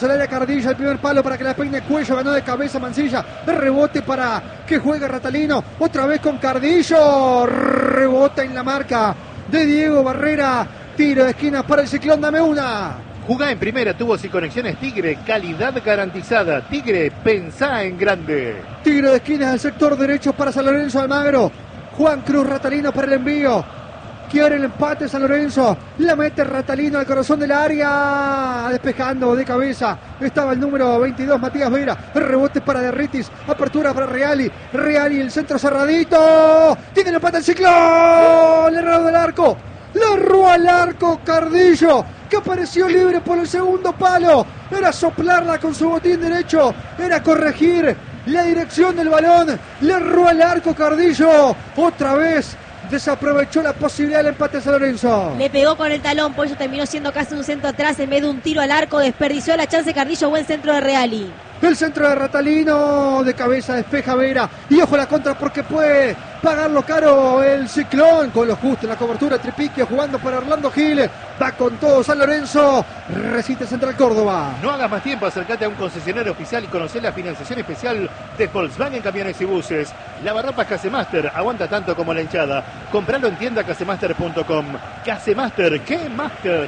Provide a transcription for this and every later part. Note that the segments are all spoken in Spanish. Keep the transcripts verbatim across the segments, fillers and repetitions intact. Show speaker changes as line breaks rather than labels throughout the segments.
Sale Cardillo, el primer palo para que la peine Cuello, ganó de cabeza Mancilla, el rebote para que juegue Ratalino, otra vez con Cardillo, rebota en la marca de Diego Barrera, tiro de esquina para el Ciclón, dame una.
Jugá en primera, tubos y conexiones Tigre, calidad garantizada. Tigre, pensá en grande.
Tiro de esquina del sector derecho para San Lorenzo Almagro, Juan Cruz Ratalino para el envío. Quiere el empate San Lorenzo, la mete Ratalino al corazón del área, despejando de cabeza, estaba el número veintidós Matías Vera, el rebote para Derritis, apertura para Reali, Reali el centro cerradito, tiene el empate el Ciclón, le erró del arco, le erró al arco Cardillo, que apareció libre por el segundo palo, era soplarla con su botín derecho, era corregir la dirección del balón, le erró al arco Cardillo, otra vez. Desaprovechó la posibilidad del empate a San Lorenzo.
Le pegó con el talón, por eso terminó siendo casi un centro atrás en vez de un tiro al arco. Desperdició la chance Cardillo, buen centro de Reali.
El centro de Ratalino, de cabeza despeja Vera. Y ojo la contra porque puede pagarlo caro el Ciclón. Con lo justo en la cobertura, Tripiquio jugando para Orlando Gil. Va con todo San Lorenzo. Resiste Central Córdoba.
No hagas más tiempo, acércate a un concesionario oficial y conocer la financiación especial de Volkswagen Camiones y Buses. Lavarropas Casemaster, aguanta tanto como la hinchada. Compralo en tienda casemaster punto com. Casemaster, ¿qué Master?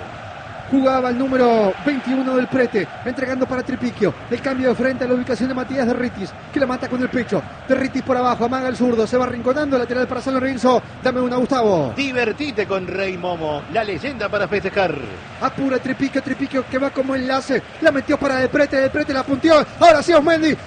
Jugaba el número veintiuno del Prete, entregando para Tripiquio. El cambio de frente a la ubicación de Matías Derritis, que la mata con el pecho. Derritis por abajo, amaga el zurdo, se va rinconando, lateral para San Lorenzo. Dame una, Gustavo.
Divertite con Rey Momo, la leyenda para festejar.
Apura Tripiquio, Tripiquio que va como enlace. La metió para el Prete, el Prete la punteó. Ahora sí, Osmendi.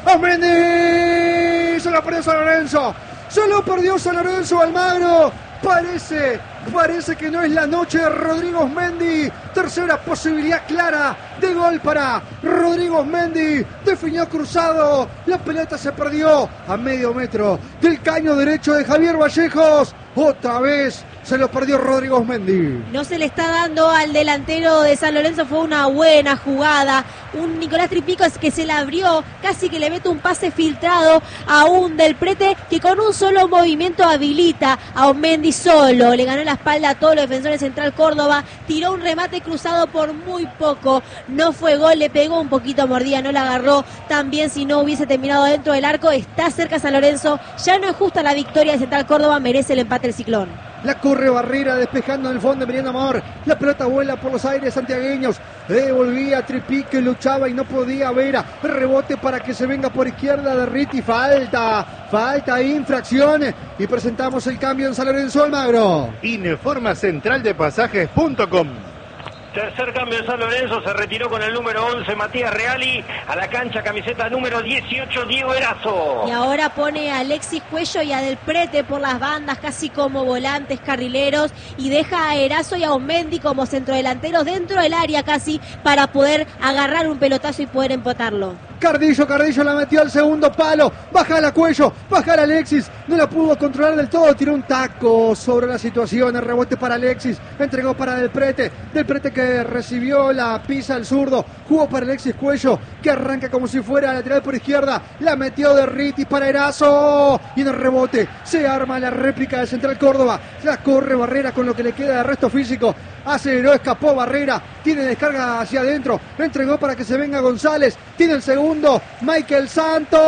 Osmendi. Se la perdió San Lorenzo. Se lo perdió San Lorenzo Almagro. Parece, parece que no es la noche de Rodrigo Osmendi. Tercera posibilidad clara de gol para Rodrigo Osmendi. Definió cruzado. La pelota se perdió a medio metro del caño derecho de Javier Vallejos. Otra vez se lo perdió Rodrigo Osmendi.
No se le está dando al delantero de San Lorenzo, fue una buena jugada. Un Nicolás Tripico es que se la abrió, casi que le mete un pase filtrado a un del Prete que con un solo movimiento habilita a Osmendi solo. Le ganó la espalda a todos los defensores Central Córdoba, tiró un remate cruzado por muy poco. No fue gol, le pegó un poquito a mordida, no la agarró. También si no hubiese terminado dentro del arco, está cerca San Lorenzo. Ya no es justa la victoria de Central Córdoba, merece el empate el Ciclón.
La corre Barrera despejando en el fondo Emiliano Amor. La pelota vuela por los aires santiagueños. Devolvía Tripique, luchaba y no podía. Vera, rebote para que se venga por izquierda de Riti. Falta, falta, infracción. Y presentamos el cambio en San Lorenzo Almagro.
Informa central de pasajes punto com.
Tercer cambio de San Lorenzo, se retiró con el número once Matías Reali, a la cancha camiseta número dieciocho Diego Erazo.
Y ahora pone a Alexis Cuello y a Del Prete por las bandas, casi como volantes carrileros, y deja a Erazo y a Osmendi como centrodelanteros dentro del área casi para poder agarrar un pelotazo y poder empatarlo.
Cardillo, Cardillo la metió al segundo palo, baja la Cuello, baja a Alexis, no la pudo controlar del todo, tiró un taco sobre la situación, el rebote para Alexis, entregó para Del Prete, Del Prete que recibió la pisa al zurdo, jugó para Alexis Cuello, que arranca como si fuera lateral por izquierda, la metió de Ritis para Erazo, y en el rebote se arma la réplica de Central Córdoba, la corre Barrera con lo que le queda de resto físico, aceleró, escapó Barrera, tiene descarga hacia adentro, entregó para que se venga González, tiene el segundo, Michael Santos,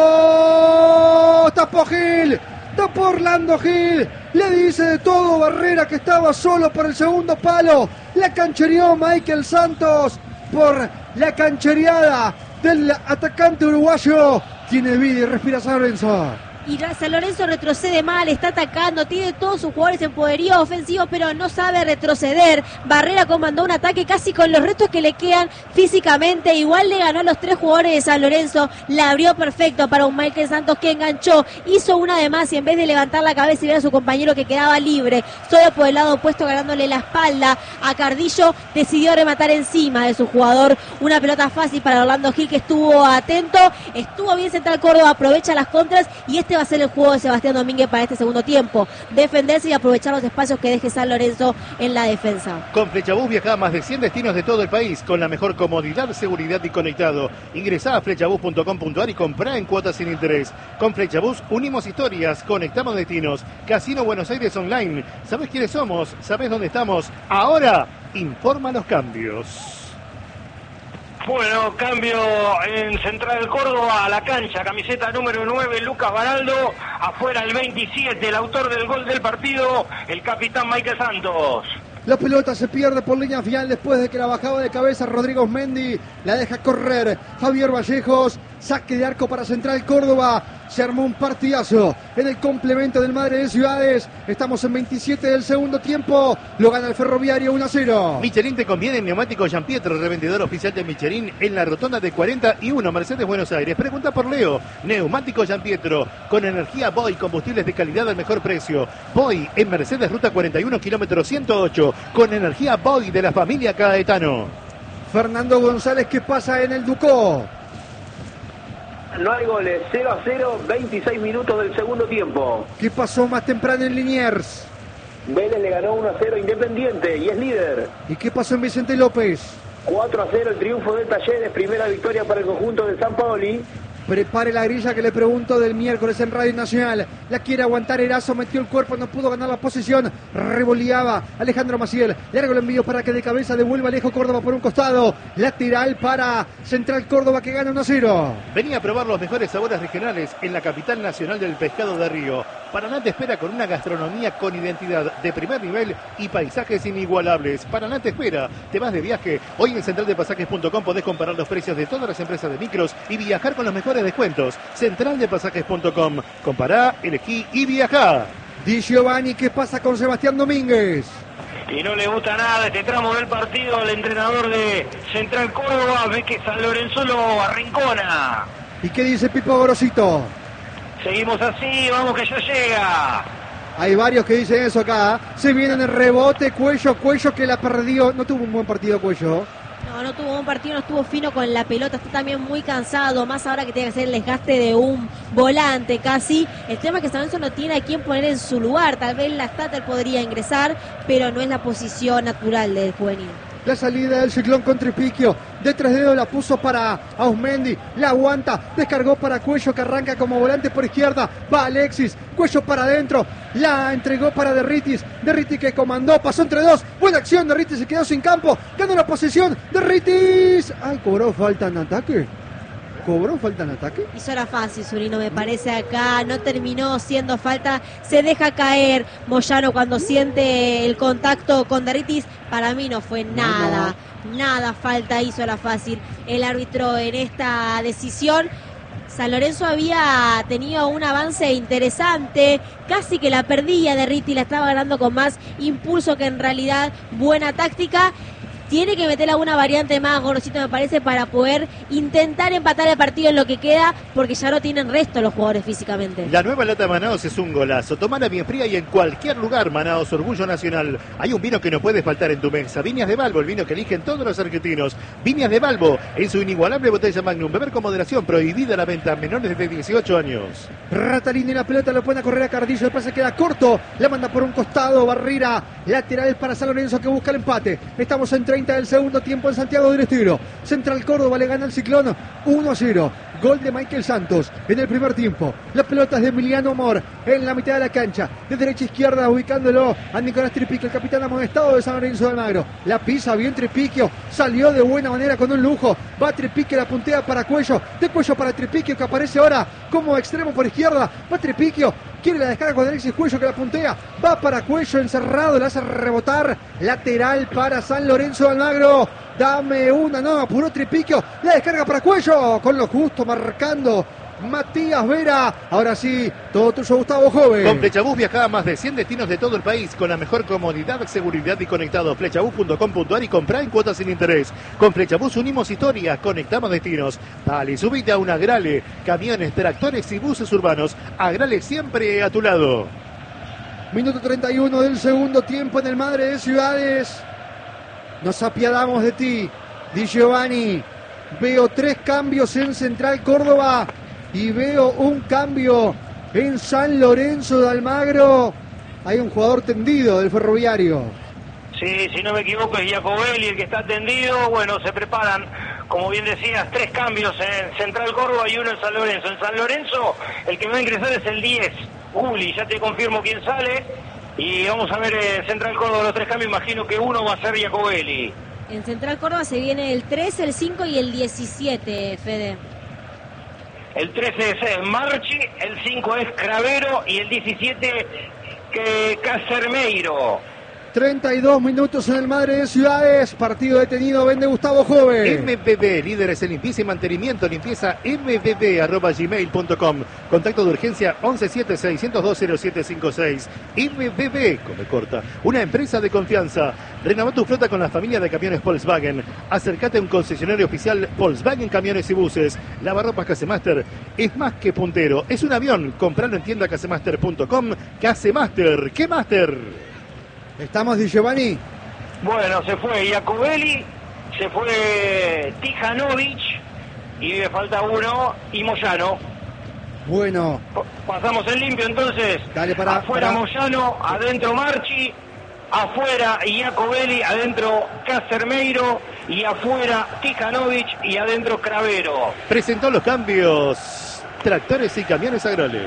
tapó Gil, tapó Orlando Gil, le dice de todo Barrera que estaba solo por el segundo palo, la canchereó Michael Santos por la canchereada del atacante uruguayo, tiene vida y respira San Lorenzo.
Y San Lorenzo retrocede mal, está atacando, tiene todos sus jugadores en poderío ofensivo, pero no sabe retroceder. Barrera comandó un ataque casi con los retos que le quedan físicamente. Igual le ganó a los tres jugadores de San Lorenzo, la abrió perfecto para un Michael Santos que enganchó, hizo una de más y en vez de levantar la cabeza y ver a su compañero que quedaba libre, solo por el lado opuesto ganándole la espalda a Cardillo, decidió rematar encima de su jugador. Una pelota fácil para Orlando Gil que estuvo atento, estuvo bien Central Córdoba, aprovecha las contras y este va a ser el juego de Sebastián Domínguez para este segundo tiempo, defenderse y aprovechar los espacios que deje San Lorenzo en la defensa.
Con Flechabús viaja a más de cien destinos de todo el país con la mejor comodidad, seguridad y conectado. Ingresá a flechabús punto com punto ar y comprá en cuotas sin interés. Con Flechabús unimos historias, conectamos destinos. Casino Buenos Aires Online. ¿Sabés quiénes somos? ¿Sabés dónde estamos? Ahora informa los cambios.
Bueno, cambio en Central Córdoba a la cancha, camiseta número nueve, Lucas Baraldo, afuera el veintisiete, el autor del gol del partido, el capitán Michael Santos.
La pelota se pierde por línea final después de que la bajaba de cabeza Rodrigo Osmendi. La deja correr Javier Vallejos. Saque de arco para Central Córdoba. Se armó un partidazo en el complemento del Madre de Ciudades. Estamos en veintisiete del segundo tiempo. Lo gana el Ferroviario uno a cero.
Michelin te conviene, neumático Gianpietro, revendedor oficial de Michelin en la rotonda de cuarenta y uno, Mercedes, Buenos Aires. Pregunta por Leo. Neumático Gianpietro con energía Boy, combustibles de calidad al mejor precio. Boy en Mercedes, ruta cuarenta y uno, kilómetro ciento ocho, con energía Boy de la familia Caetano.
Fernando González, ¿qué pasa en el Ducó?
No hay goles, cero a cero, veintiséis minutos del segundo tiempo.
¿Qué pasó más temprano en Liniers?
Vélez le ganó uno a cero Independiente y es líder.
¿Y qué pasó en Vicente López?
cuatro a cero el triunfo de Talleres, primera victoria para el conjunto de San Paoli.
Prepare la grilla que le pregunto del miércoles en Radio Nacional. La quiere aguantar Erazo, metió el cuerpo, no pudo ganar la posición. Revoleaba Alejandro Maciel. Largo el envío para que de cabeza devuelva Alejo Córdoba por un costado. Lateral para Central Córdoba que gana uno a cero.
Venía a probar los mejores sabores regionales en la capital nacional del pescado de Río. Paraná te espera con una gastronomía con identidad de primer nivel y paisajes inigualables. Paraná te espera. Te vas de viaje. Hoy en central de pasajes punto com podés comparar los precios de todas las empresas de micros y viajar con los mejores descuentos. central de pasajes punto com. Compará, elegí y viajá.
Di Giovanni, ¿qué pasa con Sebastián Domínguez?
Y no le gusta nada este tramo del partido al entrenador de Central Córdoba. Ve que San Lorenzo lo arrincona.
¿Y qué dice Pipo Gorosito?
Seguimos así, vamos que ya llega.
Hay varios que dicen eso acá. Se viene en el rebote, Cuello, Cuello que la perdió. No tuvo un buen partido Cuello.
No, no tuvo un partido, no estuvo fino con la pelota, está también muy cansado, más ahora que tiene que hacer el desgaste de un volante casi. El tema es que San Lorenzo no tiene a quién poner en su lugar, tal vez la Stater podría ingresar, pero no es la posición natural del juvenil.
La salida del Ciclón con Tripiquio, de tres dedos la puso para Ausmendi, la aguanta, descargó para Cuello que arranca como volante por izquierda, va Alexis, Cuello para adentro, la entregó para Derritis, Derritis que comandó, pasó entre dos, buena acción, Derritis se quedó sin campo, ganó la posesión, Derritis, ay, cobró falta en ataque. ¿Cobró falta en ataque?
Hizo la fácil, Zurino, me parece acá. No terminó siendo falta. Se deja caer Moyano cuando siente el contacto con Derritis. Para mí no fue nada. No, no. Nada falta, hizo la fácil el árbitro en esta decisión. San Lorenzo había tenido un avance interesante, casi que la perdía Derritis, la estaba ganando con más impulso que en realidad buena táctica. Tiene que meter alguna variante más, Gorosito, me parece, para poder intentar empatar el partido en lo que queda, porque ya no tienen resto los jugadores físicamente.
La nueva lata Manaos es un golazo. Tomala bien fría y en cualquier lugar. Manaos, orgullo nacional. Hay un vino que no puede faltar en tu mesa. Viñas de Balbo, el vino que eligen todos los argentinos. Viñas de Balbo, en su inigualable botella Magnum. Beber con moderación, prohibida la venta a menores de dieciocho años.
Ratalini, la pelota lo pone a correr a Cardillo, el pase queda corto, la manda por un costado, Barrera, lateral para San Lorenzo que busca el empate. Estamos en treinta del segundo tiempo en Santiago del Estero. Central Córdoba le gana al Ciclón uno a cero. Gol de Michael Santos en el primer tiempo. La pelota es de Emiliano Amor en la mitad de la cancha. De derecha a izquierda ubicándolo a Nicolás Tripiquio, el capitán amonestado de San Lorenzo de Almagro. La pisa bien Tripiquio. Salió de buena manera con un lujo. Va Tripiquio, la puntea para Cuello. De Cuello para Tripiquio que aparece ahora como extremo por izquierda. Va Tripiquio. Quiere la descarga con Alexis Cuello que la puntea. Va para Cuello encerrado. La hace rebotar. Lateral para San Lorenzo de Almagro. Dame una, no, apuró Tripiquio. La descarga para Cuello. Con lo justo marcando Matías Vera. Ahora sí, todo tuyo, Gustavo Joven.
Con Flechabús viaja a más de cien destinos de todo el país con la mejor comodidad, seguridad y conectado. Flechabús punto com punto ar y comprá en cuotas sin interés. Con Flechabús unimos historias, conectamos destinos. Dale, subite a un Agrale. Camiones, tractores y buses urbanos. Agrale siempre a tu lado.
Minuto treinta y uno del segundo tiempo en el Madre de Ciudades. Nos apiadamos de ti, Di Giovanni. Veo tres cambios en Central Córdoba y veo un cambio en San Lorenzo de Almagro. Hay un jugador tendido del Ferroviario.
Sí, si no me equivoco es Jacobelli el que está tendido. Bueno, se preparan, como bien decías, tres cambios en Central Córdoba y uno en San Lorenzo. En San Lorenzo el que va a ingresar es el diez, Uli. Ya te confirmo quién sale. Y vamos a ver eh, Central Córdoba los tres cambios. Imagino que uno va a ser Jacobelli.
En Central Córdoba se viene el trece, el cinco y el diecisiete, Fede.
El trece es Marchi, el cinco es Cravero y el diecisiete que Casermeiro.
treinta y dos minutos en el Madre de Ciudades, partido detenido, vende Gustavo Jove.
M B B, líderes en limpieza y mantenimiento, limpieza m b b arroba gmail punto com. Contacto de urgencia once siete seiscientos dos cero siete cinco seis. M B B, come corta, una empresa de confianza. Renová tu flota con la familia de camiones Volkswagen. Acércate a un concesionario oficial Volkswagen Camiones y Buses. Lavarropas Casemaster es más que puntero, es un avión. Compralo en tienda casemaster punto com. Casemaster, ¿qué Master?
Estamos, Di Giovanni.
Bueno, se fue Iacobelli, se fue Tijanovic y me falta uno, y Moyano.
Bueno.
Pasamos en limpio entonces.
Dale para,
afuera
para...
Moyano, adentro Marchi, afuera Iacobelli, adentro Casermeiro y afuera Tijanovic y adentro Cravero.
Presentó los cambios Tractores y Camiones Agrole.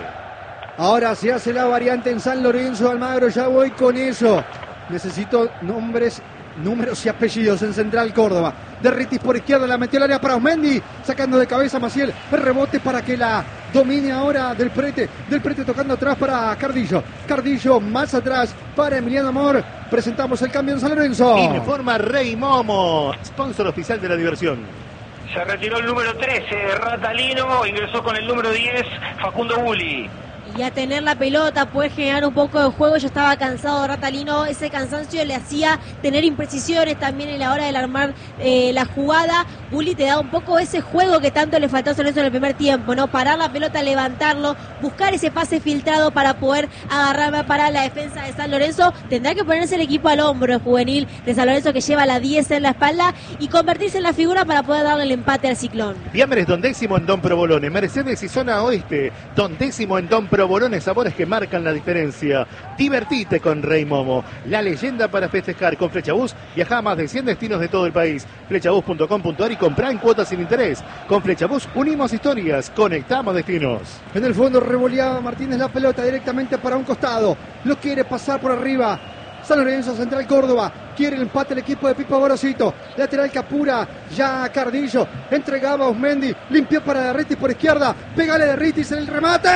Ahora se hace la variante en San Lorenzo, Almagro, ya voy con eso. Necesito nombres, números y apellidos en Central Córdoba. Derritis por izquierda, la metió al área para Osmendi, sacando de cabeza Maciel, el rebote para que la domine ahora Del Prete, Del Prete tocando atrás para Cardillo, Cardillo más atrás para Emiliano Amor. Presentamos el cambio en San Lorenzo.
Informa Rey Momo, sponsor oficial de la diversión.
Se retiró el número trece, Ratalino, ingresó con el número diez, Facundo Bulli.
Y a tener la pelota, poder generar un poco de juego. Yo estaba cansado, Ratalino, ese cansancio le hacía tener imprecisiones también en la hora de armar eh, la jugada. Bulli te da un poco ese juego que tanto le faltó a San Lorenzo en el primer tiempo, ¿no? Parar la pelota, levantarlo, buscar ese pase filtrado para poder agarrar para la defensa de San Lorenzo. Tendrá que ponerse el equipo al hombro, el juvenil de San Lorenzo, que lleva la diez en la espalda, y convertirse en la figura para poder darle el empate al Ciclón.
Viámeres Don Décimo en Don Provolone, Mercedes y Zona Oeste, Don Décimo en Don Provolones, sabores que marcan la diferencia. Divertite con Rey Momo, la leyenda para festejar. Con Flechabús viaja a más de cien destinos de todo el país. Flechabús punto com punto a r y comprá en cuotas sin interés. Con Flechabús unimos historias, conectamos destinos.
En el fondo revoleaba Martínez la pelota directamente para un costado. Lo quiere pasar por arriba. San Lorenzo, Central Córdoba, quiere el empate el equipo de Pipo Gorosito. Lateral Capura, ya Cardillo, entregaba a Osmendi, limpió para Derritis por izquierda, pégale Derritis en el remate,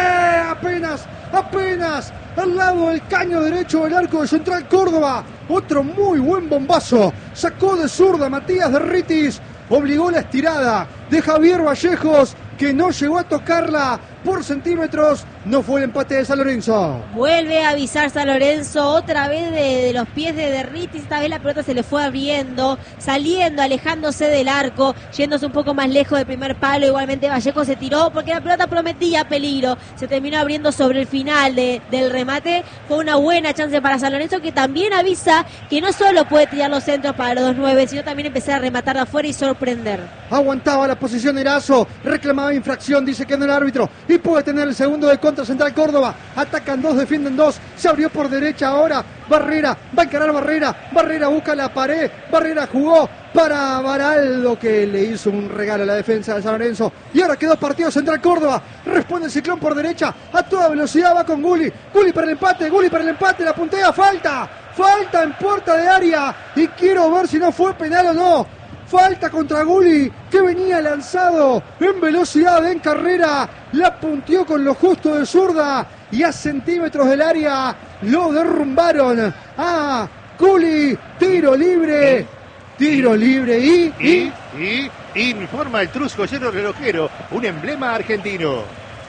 apenas, apenas, al lado del caño derecho del arco de Central Córdoba. Otro muy buen bombazo, sacó de zurda Matías Derritis, obligó la estirada de Javier Vallejos, que no llegó a tocarla por centímetros. No fue el empate de San Lorenzo.
Vuelve a avisar San Lorenzo otra vez de, de los pies de Derritis. Esta vez la pelota se le fue abriendo, saliendo, alejándose del arco, yéndose un poco más lejos del primer palo. Igualmente Vallejo se tiró porque la pelota prometía peligro. Se terminó abriendo sobre el final de, del remate. Fue una buena chance para San Lorenzo, que también avisa que no solo puede tirar los centros para los dos nueve, sino también empezar a rematar de afuera y sorprender.
Aguantaba la posición Erazo, reclamaba infracción, dice que no el árbitro, y puede tener el segundo de contra Central Córdoba. Atacan dos, defienden dos, se abrió por derecha ahora Barrera, va a encarar Barrera, Barrera busca la pared, Barrera jugó para Baraldo, que le hizo un regalo a la defensa de San Lorenzo, y ahora quedó partido Central Córdoba. Responde el Ciclón por derecha, a toda velocidad va con Gulli, Gulli para el empate, Gulli para el empate, la puntea, falta, falta en puerta de área, y quiero ver si no fue penal o no. Falta contra Gulli, que venía lanzado en velocidad, en carrera, la punteó con lo justo de zurda, y a centímetros del área lo derrumbaron. Ah, Gulli, tiro libre, tiro libre y...
Y, y, y informa el Trus Joyero Relojero, un emblema argentino.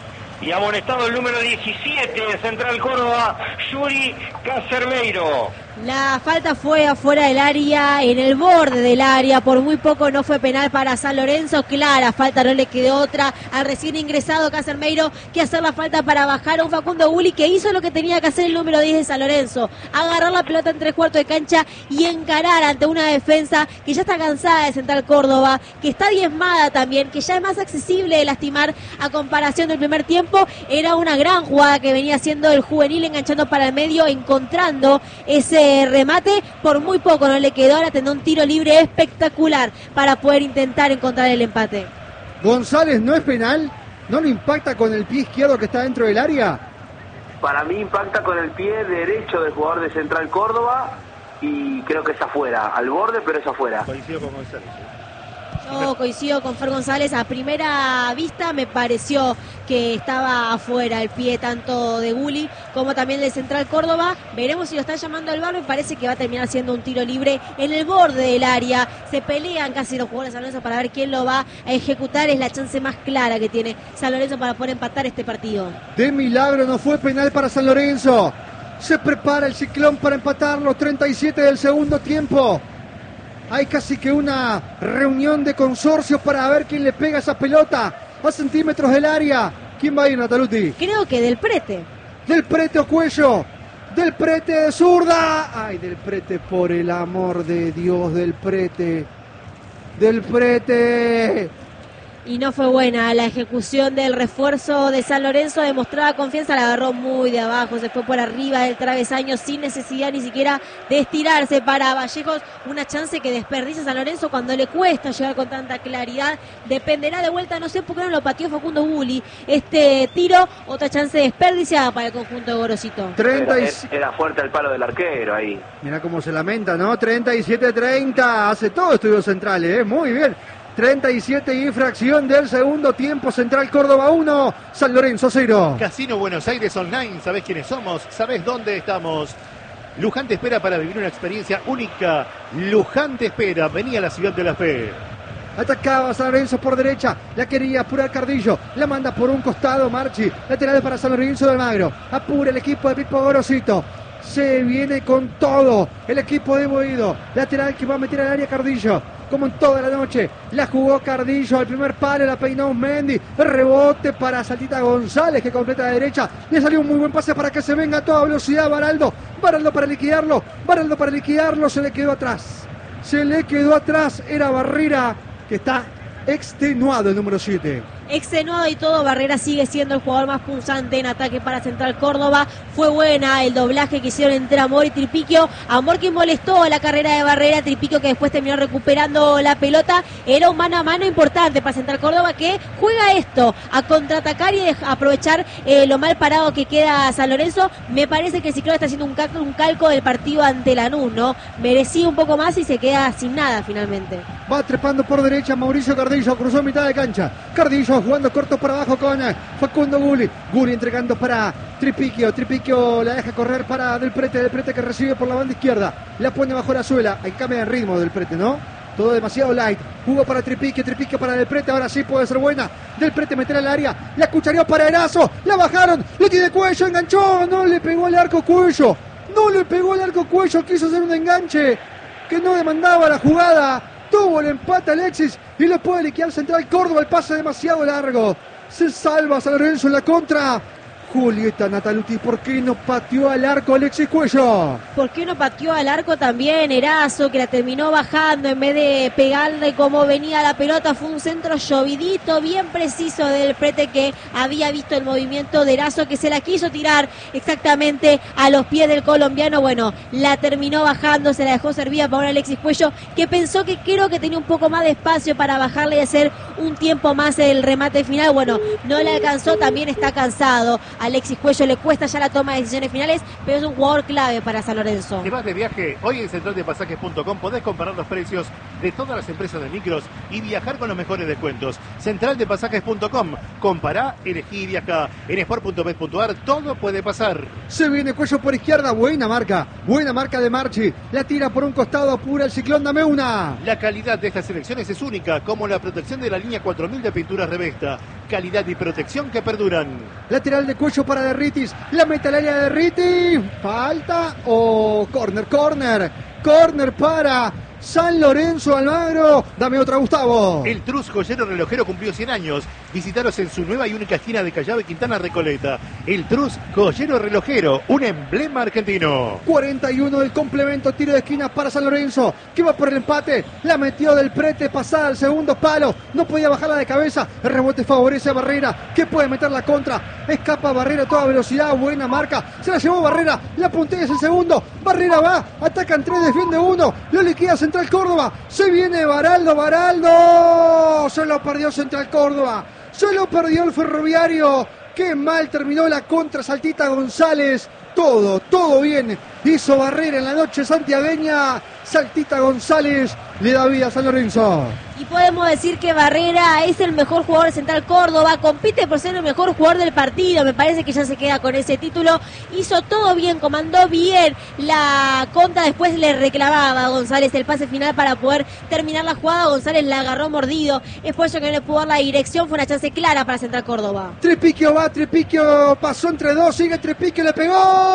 Y amonestado el número diecisiete de Central Córdoba, Yuri Casermeiro.
La falta fue afuera del área, en el borde del área, por muy poco no fue penal para San Lorenzo. Clara falta, no le quedó otra al recién ingresado Casermeiro que hacer la falta para bajar a un Facundo Bulli, que hizo lo que tenía que hacer el número diez de San Lorenzo, agarrar la pelota en tres cuartos de cancha y encarar ante una defensa que ya está cansada de Central Córdoba, que está diezmada también, que ya es más accesible de lastimar a comparación del primer tiempo. Era una gran jugada que venía haciendo el juvenil, enganchando para el medio, encontrando ese remate, por muy poco no le quedó. Ahora tendrá un tiro libre espectacular para poder intentar encontrar el empate.
González, ¿no es penal? ¿No lo impacta con el pie izquierdo que está dentro del área?
Para mí impacta con el pie derecho del jugador de Central Córdoba y creo que es afuera, al borde, pero es afuera.
Coincido con González.
Yo coincido con Fer González. A primera vista me pareció que estaba afuera el pie tanto de Gulli como también del Central Córdoba. Veremos si lo están llamando al bar. Me parece que va a terminar siendo un tiro libre en el borde del área. Se pelean casi los jugadores de San Lorenzo para ver quién lo va a ejecutar. Es la chance más clara que tiene San Lorenzo para poder empatar este partido.
De milagro no fue penal para San Lorenzo. Se prepara el Ciclón para empatarlo. treinta y siete del segundo tiempo. Hay casi que una reunión de consorcio para ver quién le pega esa pelota a centímetros del área. ¿Quién va a ir, Nataluti?
Creo que Del Prete.
Del Prete o Cuello. Del Prete de zurda. Ay, Del Prete, por el amor de Dios, Del Prete. Del Prete.
Y no fue buena la ejecución del refuerzo de San Lorenzo. Demostraba confianza, la agarró muy de abajo, se fue por arriba del travesaño sin necesidad ni siquiera de estirarse para Vallejos. Una chance que desperdicia San Lorenzo cuando le cuesta llegar con tanta claridad. Dependerá de vuelta, no sé por qué no lo pateó Facundo Gulli. Este tiro, otra chance desperdiciada para el conjunto de Gorosito.
treinta y...
Era, era fuerte el palo del arquero ahí.
Mira cómo se lamenta, ¿no? treinta y siete treinta. Hace todo Estudios Centrales, ¿eh? Muy bien. treinta y siete y fracción del segundo tiempo. Central Córdoba uno, San Lorenzo cero.
Casino Buenos Aires Online, ¿sabés quiénes somos? ¿Sabés dónde estamos? Luján te espera para vivir una experiencia única. Luján te espera, vení a la ciudad de la fe.
Atacaba San Lorenzo por derecha, la quería apurar Cardillo, la manda por un costado Marchi, lateral para San Lorenzo de Almagro, apura el equipo de Pipo Gorosito. Se viene con todo el equipo de Boedo, lateral que va a meter al área Cardillo, como en toda la noche, la jugó Cardillo al primer palo, la peinó Mendy, rebote para Saltita González que completa la derecha, le salió un muy buen pase para que se venga a toda velocidad Baraldo, Baraldo para liquidarlo, Baraldo para liquidarlo, se le quedó atrás, se le quedó atrás, era Barrera que está extenuado el número siete.
Extenuado y todo, Barrera sigue siendo el jugador más punzante en ataque para Central Córdoba. Fue buena el doblaje que hicieron entre Amor y Tripiquio. Amor que molestó la carrera de Barrera, Tripiquio que después terminó recuperando la pelota. Era un mano a mano importante para Central Córdoba que juega esto, a contraatacar y a aprovechar eh, lo mal parado que queda San Lorenzo. Me parece que el Ciclón está haciendo un calco, un calco del partido ante Lanús, ¿no? Merecía un poco más y se queda sin nada finalmente.
Va trepando por derecha Mauricio Cardillo, cruzó mitad de cancha. Cardillo jugando corto para abajo con Facundo Gulli. Gulli entregando para Tripiquio. Tripiquio la deja correr para Del Prete. Del Prete que recibe por la banda izquierda. La pone bajo la suela. Hay cambio de ritmo Del Prete, ¿no? Todo demasiado light. Jugó para Tripiquio. Tripiquio para Del Prete. Ahora sí puede ser buena. Del Prete meter al área. La cuchareó para Erazo. La bajaron. Lo tiene Cuello. Enganchó. No le pegó al arco Cuello. No le pegó al arco Cuello. Quiso hacer un enganche que no demandaba la jugada. Tuvo el empate Alexis y lo puede liquidar Central Córdoba. El pase demasiado largo. Se salva San Lorenzo en la contra. Julieta Nataluti, ¿por qué no pateó al arco Alexis Cuello?
¿Por qué no pateó al arco también Erazo, que la terminó bajando en vez de pegarle como venía la pelota? Fue un centro llovidito, bien preciso del Prete, que había visto el movimiento de Erazo, que se la quiso tirar exactamente a los pies del colombiano. Bueno, la terminó bajando, se la dejó servida para un Alexis Cuello, que pensó que creo que tenía un poco más de espacio para bajarle y hacer un tiempo más el remate final. Bueno, no le alcanzó, también está cansado. Alexis Cuello le cuesta ya la toma de decisiones finales, pero es un jugador clave para San Lorenzo.
¿Te vas de viaje? Hoy en central de pasajes punto com podés comparar los precios de todas las empresas de micros y viajar con los mejores descuentos. central de pasajes punto com. Compará, elegí y viaja. En sport punto bet punto a r todo puede pasar.
Se viene Cuello por izquierda, buena marca. Buena marca de Marchi. La tira por un costado, apura el Ciclón, dame una.
La calidad de estas selecciones es única, como la protección de la línea cuatro mil de pinturas Revesta. Calidad y protección que perduran.
Lateral de Cuello para Derritis, la mete al área de Derritis, falta o corner, corner, corner para San Lorenzo Almagro. Dame otra, Gustavo.
El Trus Joyero Relojero cumplió cien años. Visitaros en su nueva y única esquina de Callao y Quintana Recoleta. El Trus Joyero Relojero, un emblema argentino.
cuarenta y uno del complemento, tiro de esquina para San Lorenzo, que va por el empate. La metió Del Prete, pasada al segundo palo. No podía bajarla de cabeza. El rebote favorece a Barrera, que puede meter la contra. Escapa Barrera a toda velocidad, buena marca. Se la llevó Barrera, la puntea es el segundo. Barrera va, atacan tres, defiende uno. Lo liquida Central Córdoba. Se viene Baraldo, Baraldo. Se lo perdió Central Córdoba. Se lo perdió el Ferroviario. Qué mal terminó la contra Saltita González. todo, todo bien. Hizo Barrera en la noche santiagueña. Saltita González le da vida a San Lorenzo.
Y podemos decir que Barrera es el mejor jugador de Central Córdoba, compite por ser el mejor jugador del partido, me parece que ya se queda con ese título. Hizo todo bien, comandó bien la contra, después le reclamaba a González el pase final para poder terminar la jugada. González la agarró mordido, es por eso que no le pudo dar la dirección, fue una chance clara para Central Córdoba.
Tripiquio va, Tripiquio pasó entre dos, sigue Tripiquio, le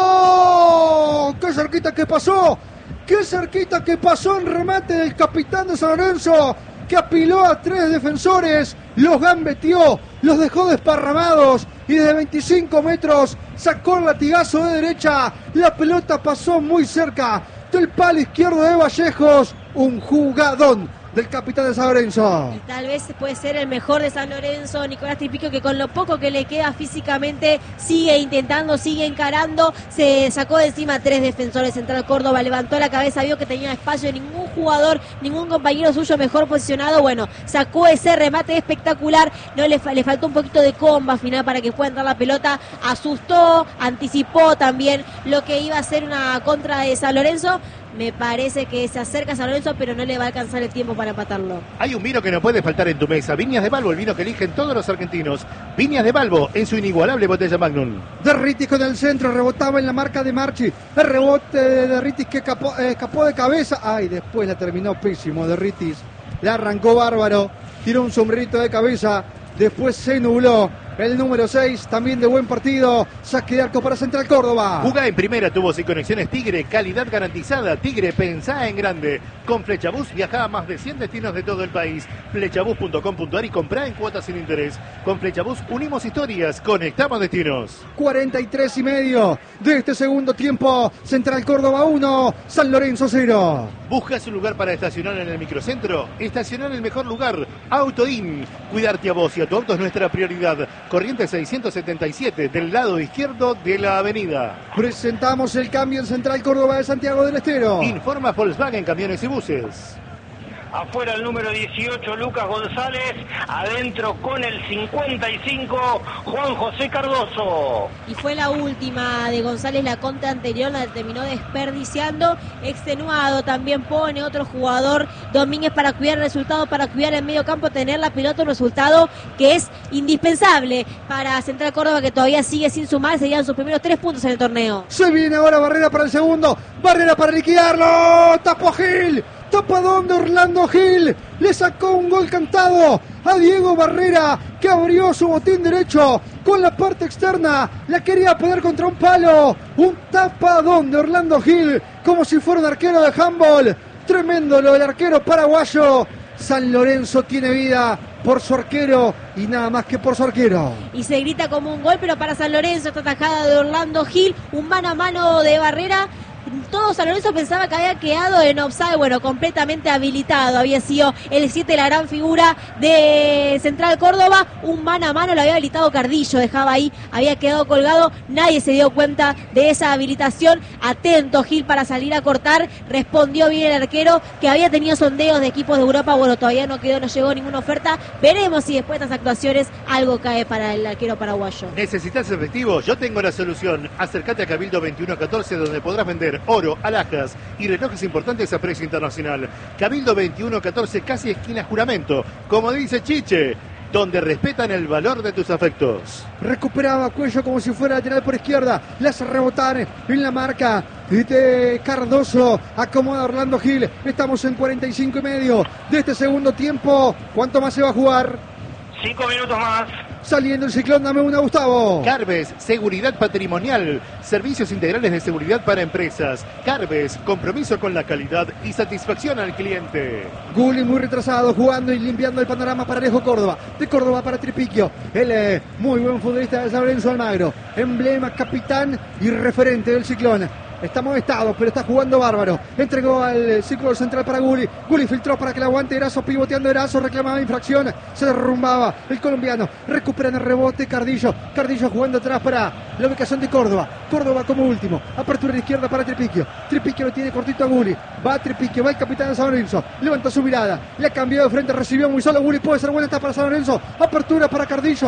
pegó. ¡Qué cerquita que pasó! ¡Qué cerquita que pasó en remate del capitán de San Lorenzo! Que apiló a tres defensores, los gambeteó, los dejó desparramados y desde veinticinco metros sacó el latigazo de derecha. La pelota pasó muy cerca del palo izquierdo de Vallejos. Un jugadón del capitán de San Lorenzo.
Y tal vez puede ser el mejor de San Lorenzo, Nicolás Tripiquio, que con lo poco que le queda físicamente sigue intentando, sigue encarando. Se sacó de encima tres defensores. Central Córdoba levantó la cabeza, vio que tenía espacio, ningún jugador, ningún compañero suyo mejor posicionado. Bueno, sacó ese remate espectacular. No le, le faltó un poquito de comba final para que pueda entrar la pelota. Asustó, anticipó también lo que iba a ser una contra de San Lorenzo. Me parece que se acerca a San Lorenzo, pero no le va a alcanzar el tiempo para empatarlo.
Hay un vino que no puede faltar en tu mesa. Viñas de Balbo, el vino que eligen todos los argentinos. Viñas de Balbo, en su inigualable botella Magnum.
Derritis con el centro, rebotaba en la marca de Marchi. El rebote de Derritis que escapó, eh, escapó de cabeza. Ay, después la terminó pésimo Derritis. La arrancó bárbaro. Tiró un sombrerito de cabeza. Después se nubló. El número seis, también de buen partido. Saque de arco para Central Córdoba.
Jugá en primera, tubos y conexiones Tigre. Calidad garantizada. Tigre, pensá en grande. Con Flechabús viajá a más de cien destinos de todo el país. Flechabús punto com punto ar y comprá en cuotas sin interés. Con Flechabús unimos historias. Conectamos destinos.
cuarenta y tres y medio de este segundo tiempo. Central Córdoba uno, San Lorenzo cero.
¿Buscas un lugar para estacionar en el microcentro? Estacionar en el mejor lugar. Autoin. Cuidarte a vos y a tu auto es nuestra prioridad. Corrientes seiscientos setenta y siete, del lado izquierdo de la avenida.
Presentamos el cambio en Central Córdoba de Santiago del Estero.
Informa Volkswagen Camiones y Buses.
Afuera el número dieciocho, Lucas González. Adentro con el cincuenta y cinco, Juan José Cardoso.
Y fue la última de González, la contra anterior la terminó desperdiciando. Extenuado también pone otro jugador, Domínguez, para cuidar el resultado, para cuidar el medio campo, tener la pelota, un resultado que es indispensable para Central Córdoba, que todavía sigue sin sumar. Serían sus primeros tres puntos en el torneo.
Se viene ahora Barrera para el segundo. Barrera para liquidarlo. Tapó Gil. Tapadón de Orlando Gil, le sacó un gol cantado a Diego Barrera, que abrió su botín derecho con la parte externa, la quería poner contra un palo, un tapadón de Orlando Gil, como si fuera un arquero de handball. Tremendo lo del arquero paraguayo. San Lorenzo tiene vida por su arquero y nada más que por su arquero.
Y se grita como un gol, pero para San Lorenzo esta tajada de Orlando Gil, un mano a mano de Barrera. Todo San Lorenzo pensaba que había quedado en offside, bueno, completamente habilitado. Había sido el siete la gran figura de Central Córdoba. Un mano a mano lo había habilitado Cardillo, dejaba ahí, había quedado colgado. Nadie se dio cuenta de esa habilitación. Atento Gil para salir a cortar. Respondió bien el arquero, que había tenido sondeos de equipos de Europa. Bueno, todavía no quedó, no llegó ninguna oferta. Veremos si después de estas actuaciones algo cae para el arquero paraguayo.
¿Necesitas efectivo? Yo tengo la solución. Acércate a Cabildo veintiuno catorce, donde podrás vender oro, alhajas y relojes importantes a precio internacional. Cabildo veintiuno catorce, casi esquina Juramento. Como dice Chiche, donde respetan el valor de tus afectos.
Recuperaba Cuello como si fuera lateral por izquierda. Le hace rebotar en la marca de Cardoso. Acomoda Orlando Gil. Estamos en cuarenta y cinco y medio de este segundo tiempo. ¿Cuánto más se va a jugar?
Cinco minutos más.
Saliendo el Ciclón, dame una, Gustavo.
Carves, seguridad patrimonial, servicios integrales de seguridad para empresas. Carves, compromiso con la calidad y satisfacción al cliente.
Gulli muy retrasado, jugando y limpiando el panorama para Alejo Córdoba. De Córdoba para Tripiquio. El eh, muy buen futbolista de San Lorenzo Almagro. Emblema, capitán y referente del Ciclón. Está molestado, pero está jugando bárbaro. Entregó al círculo central para Gulli. Gulli filtró para que la aguante Erazo, pivoteando Erazo, reclamaba infracción. Se derrumbaba el colombiano. Recupera en el rebote Cardillo. Cardillo jugando atrás para la ubicación de Córdoba. Córdoba como último. Apertura de izquierda para Tripiquio. Tripiquio lo tiene cortito a Gulli. Va Tripiquio, va el capitán de San Lorenzo. Levanta su mirada. Le cambió de frente, recibió muy solo Gulli. Puede ser buena esta para San Lorenzo. Apertura para Cardillo.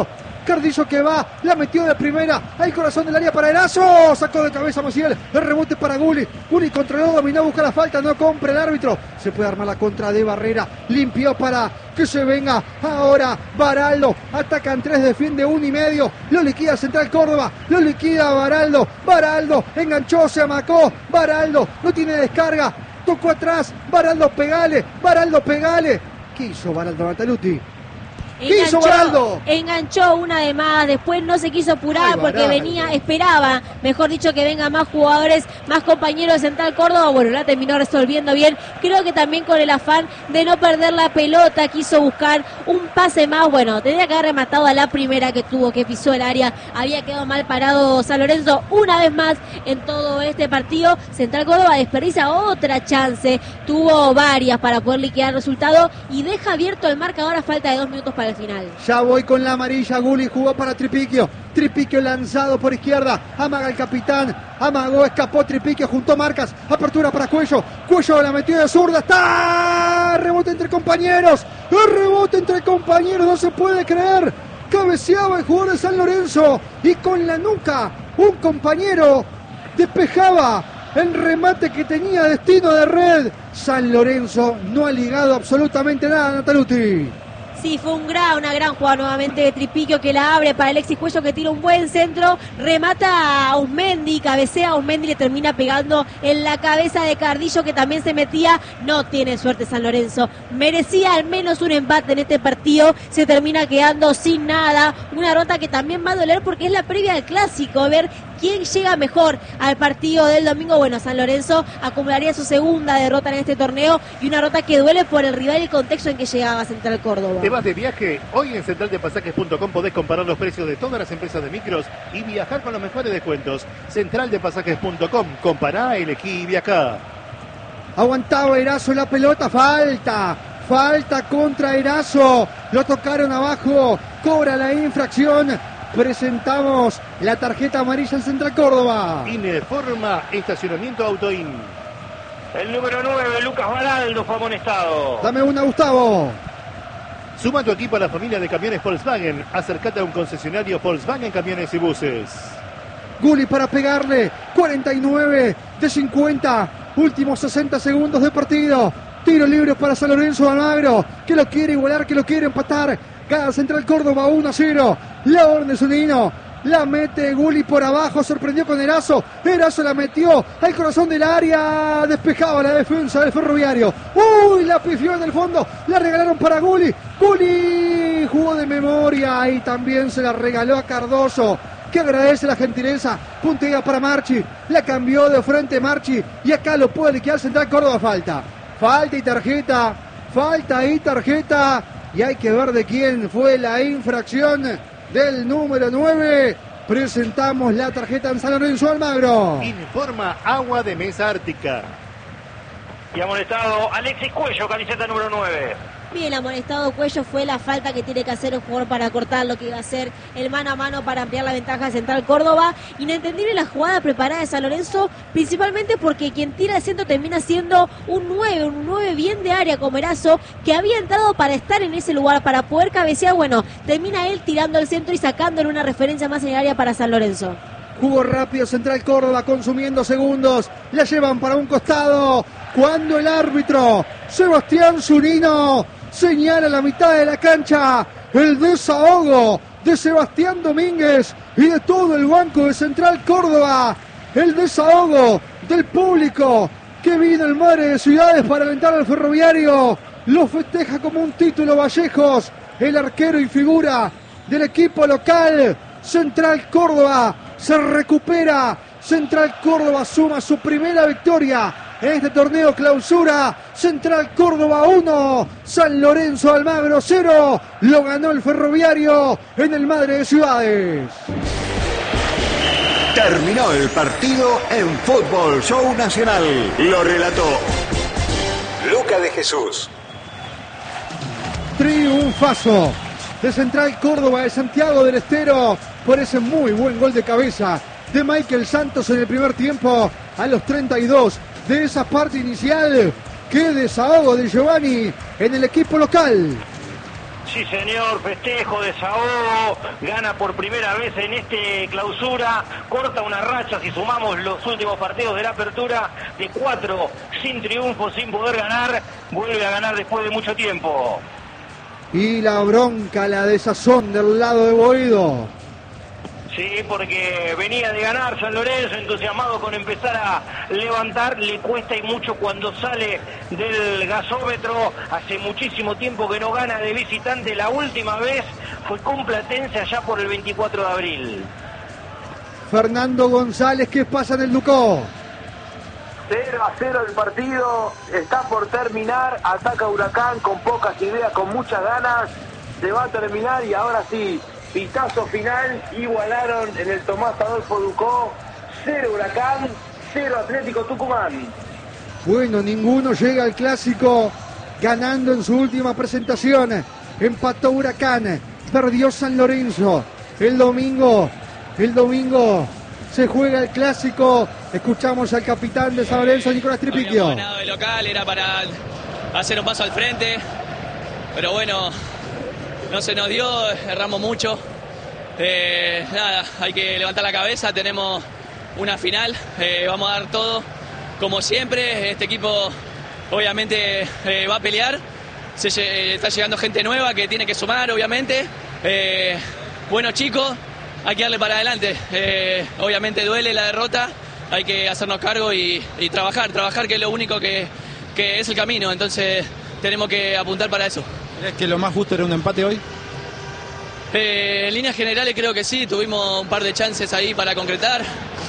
Carrillo que va, la metió de primera, al corazón del área para Erazo, sacó de cabeza Maciel, el rebote para Gulli, Gulli controló, dominó, busca la falta, no compra el árbitro, se puede armar la contra de Barrera, limpió para que se venga ahora Baraldo, atacan tres, defiende uno y medio, lo liquida Central Córdoba, lo liquida Baraldo, Baraldo enganchó, se amacó, Baraldo no tiene descarga, tocó atrás, Baraldo pegale, Baraldo pegale, ¿qué hizo Baraldo Nataluti? ¿Qué hizo Baraldo?
Enganchó una de más, después no se quiso apurar. Ay, porque venía, esperaba, mejor dicho, que vengan más jugadores, más compañeros de Central Córdoba. Bueno, la terminó resolviendo bien. Creo que también con el afán de no perder la pelota, quiso buscar un pase más. Bueno, tenía que haber rematado a la primera que tuvo, que pisó el área. Había quedado mal parado San Lorenzo una vez más en todo este partido. Central Córdoba desperdicia otra chance. Tuvo varias para poder liquidar el resultado y deja abierto el marcador a falta de dos minutos para el final.
Ya voy con la amarilla. Gulli jugó para Tripiquio. Tripiquio lanzado por izquierda. Amaga el capitán. Amagó, escapó Tripiquio, juntó marcas. Apertura para Cuello. Cuello la metió de zurda. ¡Está! Rebote entre compañeros. El rebote entre compañeros. No se puede creer. Cabeceaba el jugador de San Lorenzo. Y con la nuca, un compañero despejaba el remate que tenía destino de red. San Lorenzo no ha ligado absolutamente nada, Nataluti.
Sí, fue un gran, una gran jugada nuevamente de Tripiquio que la abre para Alexis Cuello, que tira un buen centro, remata a Usmendi, cabecea a Usmendi, le termina pegando en la cabeza de Carrillo, que también se metía. No tiene suerte San Lorenzo, merecía al menos un empate en este partido, se termina quedando sin nada, una derrota que también va a doler porque es la previa del clásico, a ver quién llega mejor al partido del domingo. Bueno, San Lorenzo acumularía su segunda derrota en este torneo y una derrota que duele por el rival y el contexto en que llegaba Central Córdoba.
¿Te vas de viaje? Hoy en central de pasajes punto com podés comparar los precios de todas las empresas de micros y viajar con los mejores descuentos. central de pasajes punto com, compará, elegí y viajá.
Aguantaba Erazo la pelota, falta, falta contra Erazo, lo tocaron abajo, cobra la infracción. Presentamos la tarjeta amarilla en Central Córdoba.
Informa Estacionamiento Autoin.
El número nueve, Lucas Baraldo, fue amonestado.
Dame una, Gustavo.
Suma tu equipo a la familia de camiones Volkswagen. Acércate a un concesionario Volkswagen Camiones y Buses.
Gulli para pegarle. cuarenta y nueve de cincuenta. Últimos sesenta segundos de partido. Tiro libre para San Lorenzo Almagro, que lo quiere igualar, que lo quiere empatar. Gana Central Córdoba uno a cero. La orden de Zunino. La mete Gulli por abajo, sorprendió con Erazo. Erazo la metió al corazón del área. Despejaba la defensa del Ferroviario. Uy, la pifió en el fondo. La regalaron para Gulli. Gulli jugó de memoria y también se la regaló a Cardoso, que agradece la gentileza. Puntea para Marchi. La cambió de frente Marchi. Y acá lo puede liquidar Central Córdoba. Falta. Falta y tarjeta. Falta y tarjeta. Y hay que ver de quién fue la infracción del número nueve. Presentamos la tarjeta en San Lorenzo Almagro.
Informa Agua de Mesa Ártica.
Y amonestado Alexis Cuello, camiseta número nueve.
Bien amonestado Cuello, fue la falta que tiene que hacer el jugador para cortar lo que iba a ser el mano a mano para ampliar la ventaja de Central Córdoba. Inentendible la jugada preparada de San Lorenzo, principalmente porque quien tira el centro termina siendo un nueve, un nueve bien de área como Erazo, que había entrado para estar en ese lugar, para poder cabecear. Bueno, termina él tirando el centro y sacándole una referencia más en el área para San Lorenzo.
Jugó rápido Central Córdoba, consumiendo segundos. La llevan para un costado. Cuando el árbitro, Sebastián Zunino, señala la mitad de la cancha, el desahogo de Sebastián Domínguez y de todo el banco de Central Córdoba. El desahogo del público que vino el Madre de Ciudades para alentar al Ferroviario. Lo festeja como un título Vallejos, el arquero y figura del equipo local. Central Córdoba se recupera. Central Córdoba suma su primera victoria en este torneo clausura. Central Córdoba uno, San Lorenzo Almagro cero. Lo ganó el Ferroviario en el Madre de Ciudades.
Terminó el partido en Fútbol Show Nacional. Lo relató Luca de Jesús.
Triunfazo de Central Córdoba de Santiago del Estero por ese muy buen gol de cabeza de Michael Santos en el primer tiempo a los treinta y dos de esa parte inicial. Qué desahogo de Giovanni en el equipo local.
Sí, señor, festejo, desahogo, gana por primera vez en este clausura, corta una racha, si sumamos los últimos partidos de la apertura, de cuatro sin triunfo, sin poder ganar, vuelve a ganar después de mucho tiempo.
Y la bronca, la desazón del lado de Boedo.
Sí, porque venía de ganar San Lorenzo, entusiasmado con empezar a levantar, le cuesta y mucho cuando sale del gasómetro, hace muchísimo tiempo que no gana de visitante, la última vez fue con Platense allá por el veinticuatro de abril.
Fernando González, ¿qué pasa en el Ducó?
cero a cero el partido, está por terminar, ataca Huracán con pocas ideas, con muchas ganas, se va a terminar y ahora sí, pitazo final, igualaron en el Tomás Adolfo Ducó, cero Huracán, cero Atlético Tucumán.
Bueno, ninguno llega al clásico ganando en su última presentación. Empató Huracán, perdió San Lorenzo. El domingo, el domingo se juega el clásico. Escuchamos al capitán de San Lorenzo, Nicolás Tripiquio.
Habíamos ganado de local, era para hacer un paso al frente, pero bueno, no se nos dio, erramos mucho. Eh, nada, hay que levantar la cabeza, tenemos una final, eh, vamos a dar todo como siempre. Este equipo obviamente eh, va a pelear, se, eh, está llegando gente nueva que tiene que sumar obviamente. Eh, bueno chicos, hay que darle para adelante, eh, obviamente duele la derrota, hay que hacernos cargo y, y trabajar, trabajar que es lo único que, que es el camino, entonces tenemos que apuntar para eso.
¿Crees que lo más justo era un empate hoy?
Eh, en líneas generales creo que sí, tuvimos un par de chances ahí para concretar,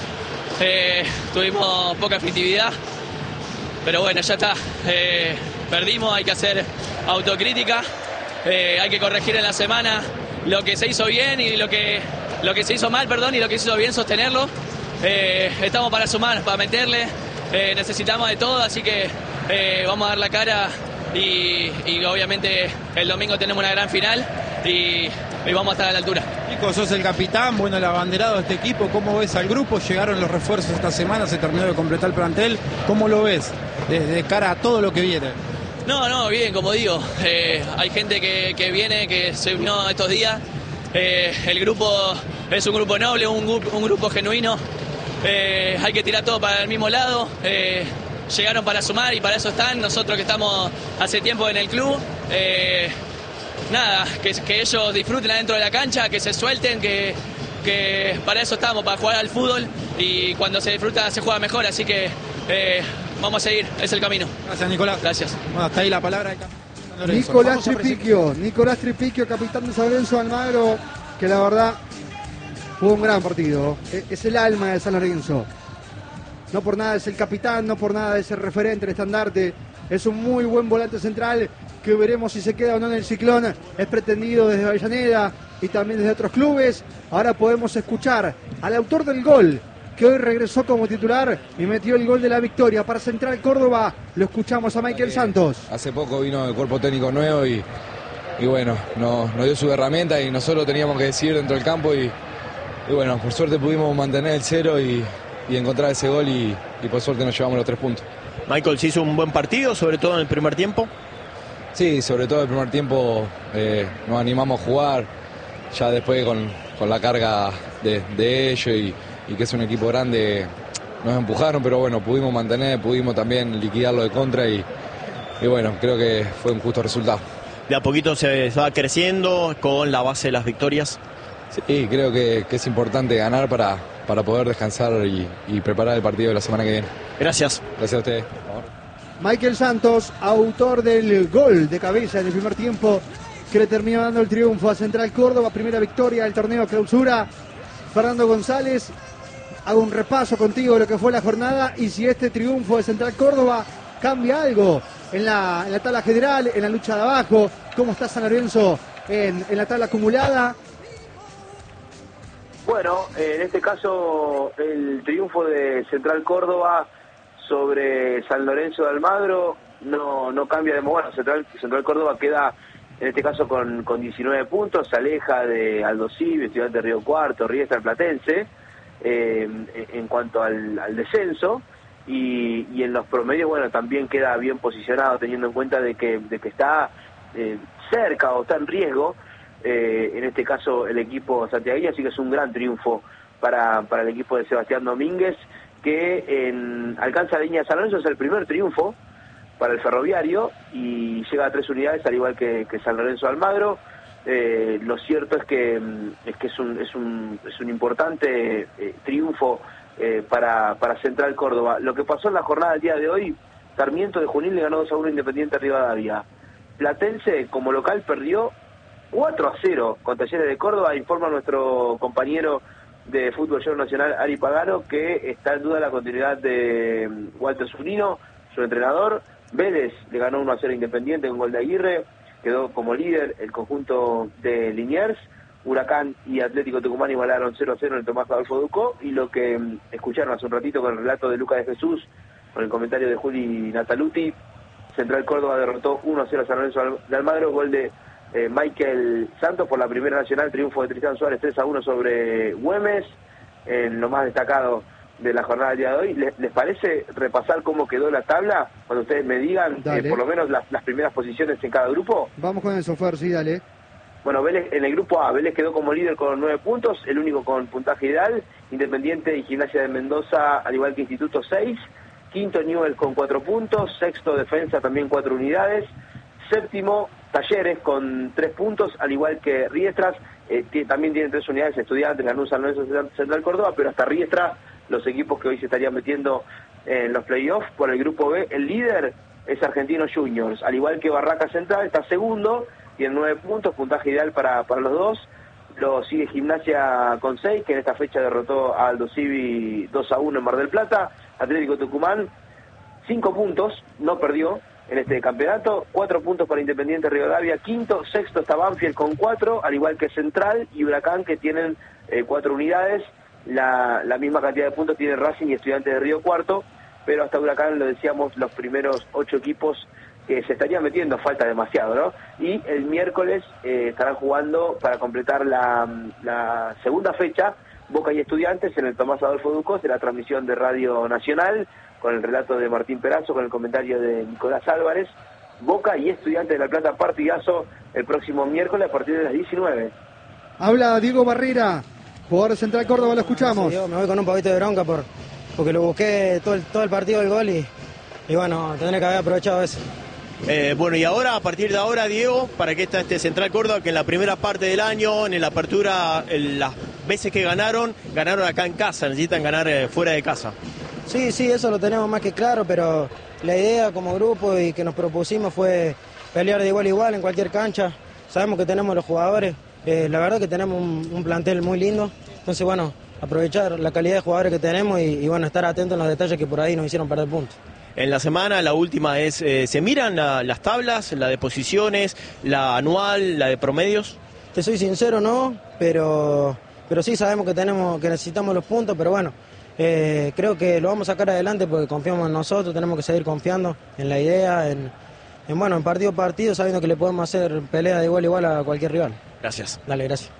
eh, tuvimos poca efectividad, pero bueno, ya está, eh, perdimos, hay que hacer autocrítica, eh, hay que corregir en la semana lo que se hizo bien y lo que, lo que se hizo mal, perdón, y lo que se hizo bien sostenerlo. Eh, estamos para sumar, para meterle, eh, necesitamos de todo, así que eh, vamos a dar la cara y, y obviamente el domingo tenemos una gran final y, y vamos a estar a la altura.
Nico, sos el capitán, bueno, el abanderado de este equipo, ¿cómo ves al grupo? Llegaron los refuerzos esta semana, se terminó de completar el plantel, ¿cómo lo ves desde cara a todo lo que viene?
No, no, bien, como digo, eh, hay gente que, que viene, que se unió estos días, eh, el grupo es un grupo noble, un, un grupo genuino. Eh, hay que tirar todo para el mismo lado, eh, llegaron para sumar y para eso están, nosotros que estamos hace tiempo en el club, eh, nada, que, que ellos disfruten adentro de la cancha, que se suelten, que, que para eso estamos, para jugar al fútbol y cuando se disfruta se juega mejor, así que eh, vamos a seguir, es el camino.
Gracias Nicolás.
Gracias.
Bueno, hasta ahí la palabra de San Lorenzo.
Nicolás Tripiquio, Nicolás Tripiquio, capitán de San Lorenzo Almagro, que la verdad fue un gran partido, es el alma de San Lorenzo. No por nada es el capitán, no por nada es el referente, el estandarte. Es un muy buen volante central que veremos si se queda o no en el Ciclón. Es pretendido desde Avellaneda y también desde otros clubes. Ahora podemos escuchar al autor del gol, que hoy regresó como titular y metió el gol de la victoria para Central Córdoba. Lo escuchamos a Michael Santos.
Hace poco vino el cuerpo técnico nuevo y, y bueno, nos, nos dio su herramienta y nosotros teníamos que decidir dentro del campo y Y bueno, por suerte pudimos mantener el cero y, y encontrar ese gol y, y por suerte nos llevamos los tres puntos.
Michael, ¿se hizo un buen partido, sobre todo en el primer tiempo?
Sí, sobre todo el primer tiempo eh, nos animamos a jugar, ya después con, con la carga de, de ellos y, y que es un equipo grande, nos empujaron, pero bueno, pudimos mantener, pudimos también liquidarlo de contra y, y bueno, creo que fue un justo resultado.
De a poquito se va creciendo con la base de las victorias.
Sí, creo que, que es importante ganar para, para poder descansar y, y preparar el partido de la semana que viene.
Gracias.
Gracias a ustedes.
Michael Santos, autor del gol de cabeza en el primer tiempo, que le terminó dando el triunfo a Central Córdoba, primera victoria del torneo clausura. Fernando González, hago un repaso contigo de lo que fue la jornada y si este triunfo de Central Córdoba cambia algo en la, en la tabla general, en la lucha de abajo. ¿Cómo está San Lorenzo en, en la tabla acumulada?
Bueno, en este caso el triunfo de Central Córdoba sobre San Lorenzo de Almagro no, no cambia de modo. Central, Central Córdoba queda en este caso con, con diecinueve puntos, se aleja de Aldo Civi, Estudiante de Río Cuarto, Riestra, el Platense, eh, en cuanto al, al descenso, y, y en los promedios, bueno, también queda bien posicionado teniendo en cuenta de que, de que está eh, cerca o está en riesgo, eh, en este caso el equipo santiagueño, así que es un gran triunfo para, para el equipo de Sebastián Domínguez, que en, alcanza la línea de San Lorenzo, es el primer triunfo para el Ferroviario y llega a tres unidades, al igual que, que San Lorenzo de Almagro. Eh, lo cierto es que es que es un es un, es un importante eh, triunfo eh, para, para Central Córdoba. Lo que pasó en la jornada del día de hoy: Sarmiento de Junín le ganó dos a uno Independiente Rivadavia. Platense, como local, perdió cuatro a cero con Talleres de Córdoba. Informa nuestro compañero de Fútbol Show Nacional, Ari Pagano, que está en duda la continuidad de Walter Zunino, su entrenador. Vélez le ganó uno a cero Independiente con gol de Aguirre. Quedó como líder el conjunto de Liniers. Huracán y Atlético Tucumán igualaron cero a cero en el Tomás Adolfo Ducó. Y lo que um, escucharon hace un ratito con el relato de Lucas de Jesús, con el comentario de Juli Nataluti, Central Córdoba derrotó uno a cero a San Lorenzo de Almagro, gol de eh, Michael Santos por la Primera Nacional, triunfo de Tristán Suárez tres a uno sobre Güemes, en lo más destacado de la jornada del día de hoy. ¿Les, les parece repasar cómo quedó la tabla? Cuando ustedes me digan eh, por lo menos las, las primeras posiciones en cada grupo.
Vamos con eso, Fer, sí, dale.
Bueno, Vélez, en el grupo A, Vélez quedó como líder con nueve puntos, el único con puntaje ideal. Independiente y Gimnasia de Mendoza, al igual que Instituto, seis. Quinto, Newell's con cuatro puntos. Sexto, Defensa, también cuatro unidades. Séptimo, Talleres con tres puntos, al igual que Riestras. Eh, también tienen tres unidades Estudiantes, Lanús, San Lorenzo, Central Córdoba, pero hasta Riestra, los equipos que hoy se estarían metiendo en los playoffs. Por el grupo B, el líder es Argentinos Juniors, al igual que Barraca Central, está segundo, tiene nueve puntos, puntaje ideal para, para los dos. Lo sigue Gimnasia con seis, que en esta fecha derrotó a Aldo Civi dos a uno en Mar del Plata. Atlético Tucumán, cinco puntos, no perdió en este campeonato. Cuatro puntos para Independiente Rivadavia, quinto. Sexto está Banfield con cuatro, al igual que Central y Huracán, que tienen eh, cuatro unidades. La, la misma cantidad de puntos tiene Racing y Estudiantes de Río Cuarto, pero hasta Huracán, lo decíamos, los primeros ocho equipos que se estarían metiendo, falta demasiado, ¿no? Y el miércoles eh, estarán jugando para completar la, la segunda fecha, Boca y Estudiantes, en el Tomás Adolfo Ducó, será transmisión de Radio Nacional, con el relato de Martín Perazo, con el comentario de Nicolás Álvarez. Boca y Estudiantes de La Plata, partidazo el próximo miércoles a partir de las diecinueve.
Habla Diego Barrera, jugador de Central Córdoba, lo escuchamos.
Sí, yo me voy con un poquito de bronca por, porque lo busqué todo el, todo el partido del gol y, y bueno, tendré que haber aprovechado eso.
Eh, bueno, y ahora, a partir de ahora, Diego, ¿para qué está este Central Córdoba? Que en la primera parte del año, en la apertura, en las veces que ganaron, ganaron acá en casa, necesitan ganar eh, fuera de casa.
Sí, sí, eso lo tenemos más que claro, pero la idea como grupo y que nos propusimos fue pelear de igual a igual en cualquier cancha. Sabemos que tenemos los jugadores, eh, la verdad que tenemos un, un plantel muy lindo, entonces bueno, aprovechar la calidad de jugadores que tenemos y, y bueno, estar atentos en los detalles que por ahí nos hicieron perder puntos.
En la semana, la última es, eh, ¿se miran la, las tablas, la de posiciones, la anual, la de promedios?
Te soy sincero, no, pero, pero sí sabemos que tenemos que necesitamos los puntos, pero bueno, eh, creo que lo vamos a sacar adelante porque confiamos en nosotros, tenemos que seguir confiando en la idea, en, en bueno, en partido a partido, sabiendo que le podemos hacer pelea de igual a igual a cualquier rival.
Gracias.
Dale, gracias.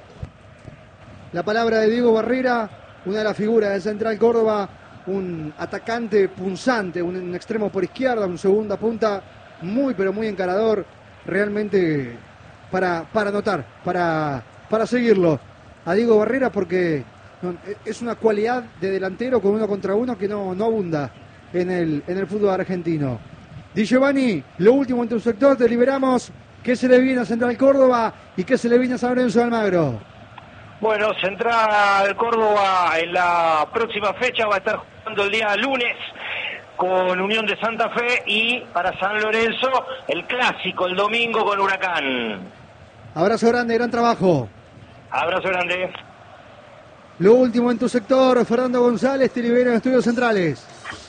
La palabra de Diego Barrera, una de las figuras de Central Córdoba, un atacante punzante, un, un extremo por izquierda, un segunda punta, muy pero muy encarador, realmente para, para anotar, para, para seguirlo a Diego Barrera, porque no, es una cualidad de delantero con uno contra uno que no, no abunda en el, en el fútbol argentino. Di Giovanni, lo último en tu sector, te liberamos. ¿Qué se le viene a Central Córdoba y qué se le viene a San Lorenzo de Almagro?
Bueno, Central Córdoba en la próxima fecha va a estar jugando el día lunes con Unión de Santa Fe, y para San Lorenzo el clásico el domingo con Huracán.
Abrazo grande, gran trabajo.
Abrazo grande.
Lo último en tu sector, Fernando González, te libera en Estudios Centrales.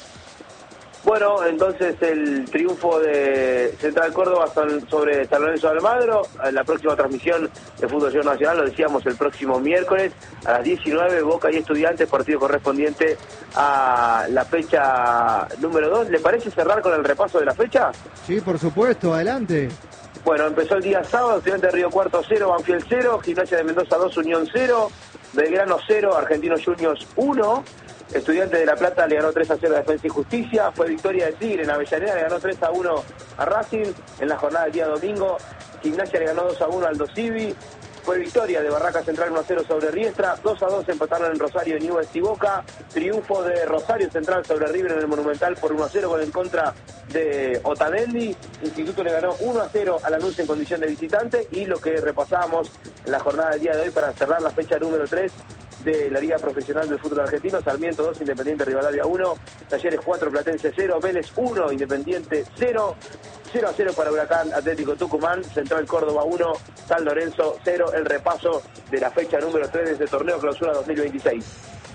Bueno, entonces el triunfo de Central Córdoba sobre San Lorenzo de Almagro, la próxima transmisión de Fútbol Show Nacional, lo decíamos, el próximo miércoles a las diecinueve, Boca y Estudiantes, partido correspondiente a la fecha número dos. ¿Le parece cerrar con el repaso de la fecha?
Sí, por supuesto, adelante.
Bueno, empezó el día sábado, Estudiantes de Río Cuarto cero, Banfield cero, Gimnasia de Mendoza dos, Unión cero, Belgrano cero, Argentinos Juniors uno, Estudiantes de La Plata le ganó tres a cero a Defensa y Justicia. Fue victoria de Tigre en Avellaneda, le ganó tres a uno a Racing. En la jornada del día domingo, Gimnasia le ganó dos a uno al Aldo Civi. Fue victoria de Barraca Central uno a cero sobre Riestra. dos a dos empataron en Rosario, Newell's y Boca. Triunfo de Rosario Central sobre River en el Monumental por uno a cero con el contra de Otamendi. Instituto le ganó uno a cero a Lanús en condición de visitante. Y lo que repasábamos en la jornada del día de hoy para cerrar la fecha número tres de la Liga Profesional del Fútbol Argentino: Sarmiento dos, Independiente Rivadavia uno, Talleres cuatro, Platense cero, Vélez uno, Independiente cero, cero a cero para Huracán Atlético Tucumán, Central Córdoba uno, San Lorenzo cero. El repaso de la fecha número tres de este torneo Clausura dos mil veintiséis.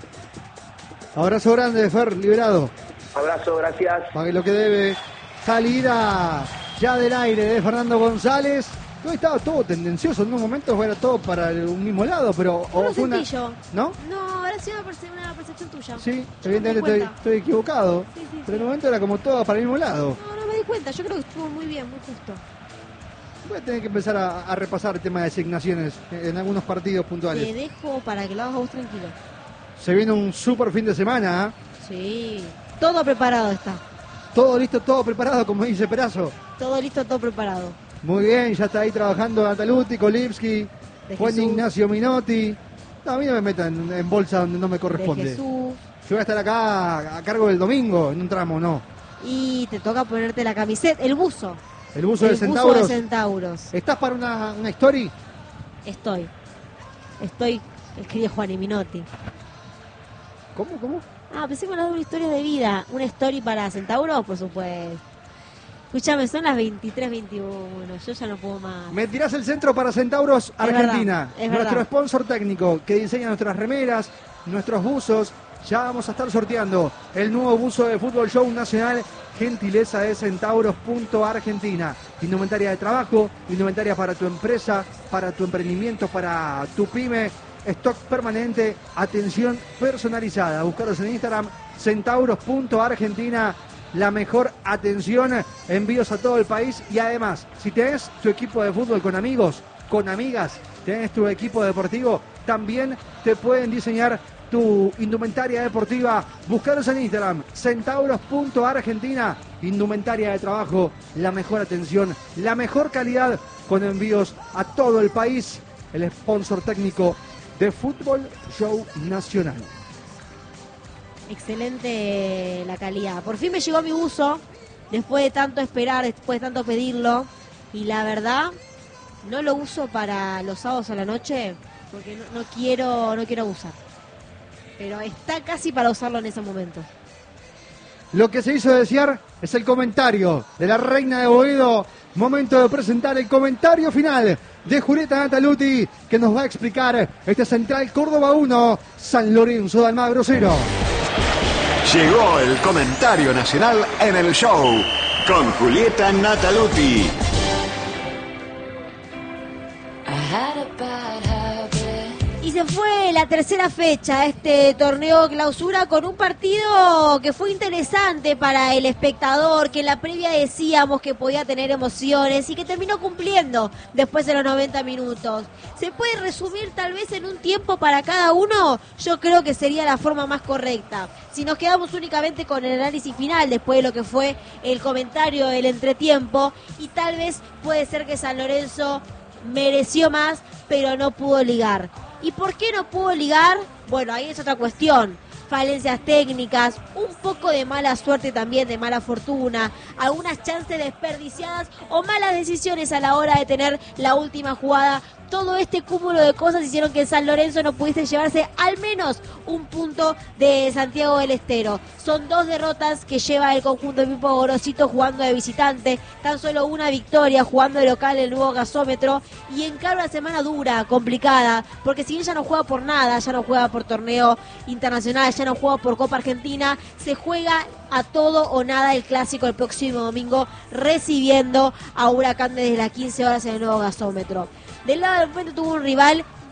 Abrazo grande, Fer, liberado.
Abrazo, gracias.
Pague lo que debe. Salida ya del aire de Fernando González. No estaba todo tendencioso, en un momento era todo para el, un mismo lado, pero...
No
o
lo
fue una...
sentí yo.
¿No?
No, ahora sí una, perce- una percepción tuya.
Sí,
Yo
evidentemente
no me di
estoy, estoy equivocado,
Sí, sí,
pero en
sí.
un momento era como todo para el mismo lado.
No, no me di cuenta, yo creo que estuvo muy bien, muy justo.
Voy a tener que empezar a, a repasar el tema de designaciones en, en algunos partidos puntuales.
Te dejo para que lo hagas vos tranquilo.
Se viene un super fin de semana, ¿eh?
Sí, todo preparado está.
Todo listo, todo preparado, como dice Perazo.
Todo listo, todo preparado.
Muy bien, ya está ahí trabajando Nataluti, Kolipski,
De
Juan
Jesús.
Ignacio Minotti. No, a mí no me metan en bolsa donde no me
De
corresponde.
Jesús.
Yo voy a estar acá a cargo del domingo, en un tramo, ¿no?
Y te toca ponerte la camiseta, el buzo.
El buzo
el
de Centauros.
buzo de Centauros.
¿Estás para una, una story?
Estoy. Estoy, escribe Juan y Minotti.
¿Cómo, cómo?
Ah, pensé que me hablaba de una historia de vida. ¿Una story para Centauros? Por supuesto. Escuchame, son las veintitrés veintiuno. Yo ya no puedo más.
Me tirás el centro para Centauros Argentina.
verdad, es
Nuestro
verdad.
sponsor técnico que diseña nuestras remeras, nuestros buzos. Ya vamos a estar sorteando el nuevo buzo de Fútbol Show Nacional, gentileza de Centauros punto Argentina. Indumentaria de trabajo, indumentaria para tu empresa, para tu emprendimiento, para tu pyme. Stock permanente, atención personalizada. Buscaros en Instagram, Centauros punto Argentina. La mejor atención, envíos a todo el país. Y además, si tenés tu equipo de fútbol con amigos, con amigas, tenés tu equipo deportivo, también te pueden diseñar tu indumentaria deportiva. Buscaros en Instagram, Centauros punto Argentina. Indumentaria de trabajo, la mejor atención, la mejor calidad, con envíos a todo el país. El sponsor técnico de Fútbol Show Nacional.
Excelente la calidad. Por fin me llegó mi buzo, después de tanto esperar, después de tanto pedirlo. Y la verdad, no lo uso para los sábados a la noche, porque no, no quiero no quiero abusar. Pero está casi para usarlo en ese momento.
Lo que se hizo desear es el comentario de la reina de Boedo. Momento de presentar el comentario final de Julieta Nataluti, que nos va a explicar este Central Córdoba uno, San Lorenzo de Almagro cero.
Llegó el comentario nacional en el show con Julieta Nataluti.
Y se fue la tercera fecha de este torneo clausura con un partido que fue interesante para el espectador, que en la previa decíamos que podía tener emociones y que terminó cumpliendo después de los noventa minutos. ¿Se puede resumir tal vez en un tiempo para cada uno? Yo creo que sería la forma más correcta. Si nos quedamos únicamente con el análisis final después de lo que fue el comentario del entretiempo, y tal vez puede ser que San Lorenzo mereció más, pero no pudo ligar. ¿Y por qué no pudo ligar? Bueno, ahí es otra cuestión. Falencias técnicas, un poco de mala suerte también, de mala fortuna, algunas chances desperdiciadas o malas decisiones a la hora de tener la última jugada. Todo este cúmulo de cosas hicieron que San Lorenzo no pudiese llevarse al menos un punto de Santiago del Estero. Son dos derrotas que lleva el conjunto de Pipo Gorosito jugando de visitante, tan solo una victoria jugando de local en el nuevo gasómetro, y encara una semana dura, complicada, porque si bien ya no juega por nada, ya no juega por torneo internacional, ya no juega por Copa Argentina, se juega a todo o nada el clásico el próximo domingo, recibiendo a Huracán desde las quince horas en el nuevo gasómetro. Del lado del frente tuvo un rival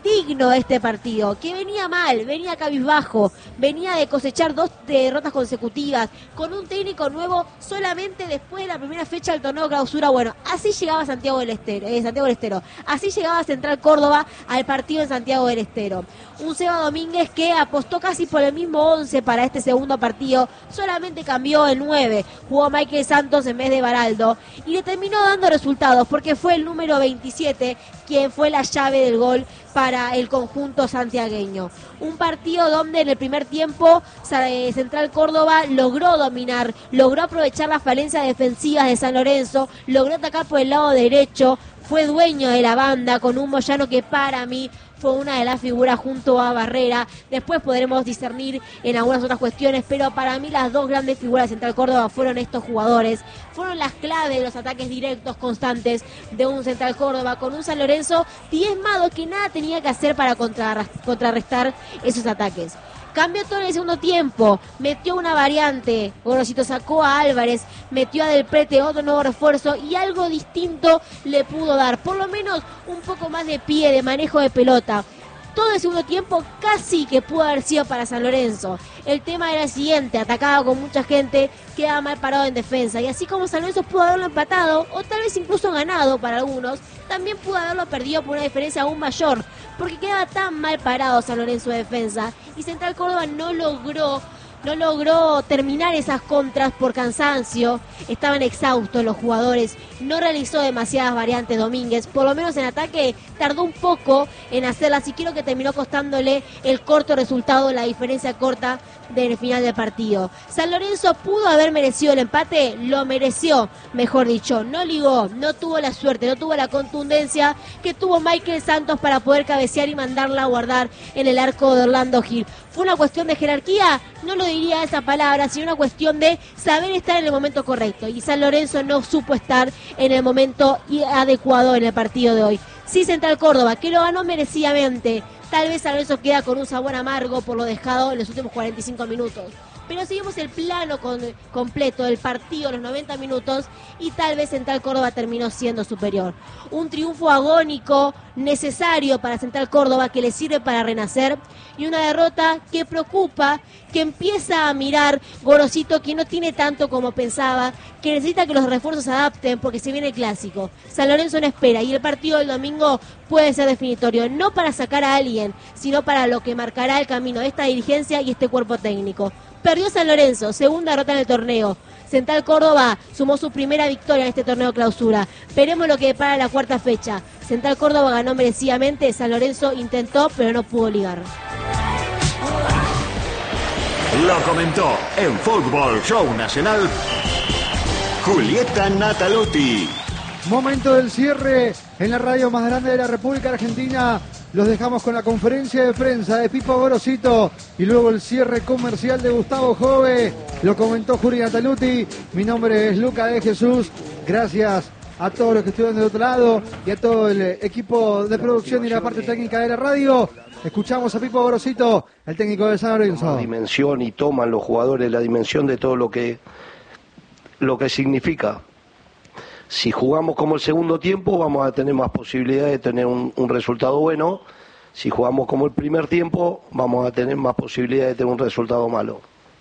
digno este partido, que venía mal, venía cabizbajo, venía de cosechar dos derrotas consecutivas, con un técnico nuevo solamente después de la primera fecha del torneo clausura. Bueno, así llegaba Santiago del Estero, eh, Santiago del Estero, así llegaba Central Córdoba al partido en Santiago del Estero. Un Seba Domínguez que apostó casi por el mismo once para este segundo partido, solamente cambió el nueve, jugó Michael Santos en vez de Baraldo, y le terminó dando resultados, porque fue el número veintisiete quien fue la llave del gol para el conjunto santiagueño. Un partido donde en el primer tiempo Central Córdoba logró dominar, logró aprovechar las falencias defensivas de San Lorenzo, logró atacar por el lado derecho, fue dueño de la banda con un Moyano que para mí fue una de las figuras junto a Barrera. Después podremos discernir en algunas otras cuestiones, pero para mí las dos grandes figuras de Central Córdoba fueron estos jugadores. Fueron las claves de los ataques directos constantes de un Central Córdoba con un San Lorenzo diezmado que nada tenía que hacer para contrarrestar esos ataques. Cambió todo en el segundo tiempo, metió una variante, Gorosito sacó a Álvarez, metió a Del Prete, otro nuevo refuerzo, y algo distinto le pudo dar, por lo menos un poco más de pie, de manejo de pelota. Todo el segundo tiempo casi que pudo haber sido para San Lorenzo. El tema era el siguiente: atacaba con mucha gente, quedaba mal parado en defensa, y así como San Lorenzo pudo haberlo empatado, o tal vez incluso ganado para algunos, también pudo haberlo perdido por una diferencia aún mayor, porque quedaba tan mal parado San Lorenzo de defensa, y Central Córdoba no logró no logró terminar esas contras por cansancio. Estaban exhaustos los jugadores, no realizó demasiadas variantes Domínguez, por lo menos en ataque tardó un poco en hacerlas, y creo que terminó costándole el corto resultado, la diferencia corta del final del partido. San Lorenzo pudo haber merecido el empate, lo mereció, mejor dicho, no ligó, no tuvo la suerte, no tuvo la contundencia que tuvo Michael Santos para poder cabecear y mandarla a guardar en el arco de Orlando Gil. ¿Fue una cuestión de jerarquía? No lo diría esa palabra, sino una cuestión de saber estar en el momento correcto, y San Lorenzo no supo estar en el momento adecuado en el partido de hoy. Sí, Central Córdoba, que lo ganó merecidamente. Tal vez San Lorenzo queda con un sabor amargo por lo dejado en los últimos cuarenta y cinco minutos. Pero seguimos el plano con, completo del partido, los noventa minutos, y tal vez Central Córdoba terminó siendo superior. Un triunfo agónico, necesario para Central Córdoba, que le sirve para renacer, y una derrota que preocupa, que empieza a mirar Gorosito, que no tiene tanto como pensaba, que necesita que los refuerzos se adapten porque se viene el clásico. San Lorenzo no espera, y el partido del domingo puede ser definitorio, no para sacar a alguien, sino para lo que marcará el camino de esta dirigencia y este cuerpo técnico. Perdió San Lorenzo, segunda derrota en el torneo. Central Córdoba sumó su primera victoria en este torneo clausura. Veremos lo que depara la cuarta fecha. Central Córdoba ganó merecidamente, San Lorenzo intentó, pero no pudo ligar.
Lo comentó en Fútbol Show Nacional Julieta Nataluti.
Momento del cierre en la radio más grande de la República Argentina. Los dejamos con la conferencia de prensa de Pipo Gorosito y luego el cierre comercial de Gustavo Jove. Lo comentó Juli Nataluti. Mi nombre es Luca de Jesús. Gracias a todos los que estuvieron del otro lado y a todo el equipo de producción y la parte técnica de la radio. Escuchamos a Pipo Gorosito, el técnico de San Lorenzo.
La dimensión, y toman los jugadores la dimensión de todo lo que, lo que significa. Si jugamos como el segundo tiempo, vamos a tener más posibilidades de tener un, un resultado bueno. Si jugamos como el primer tiempo, vamos a tener más posibilidades de tener un resultado malo.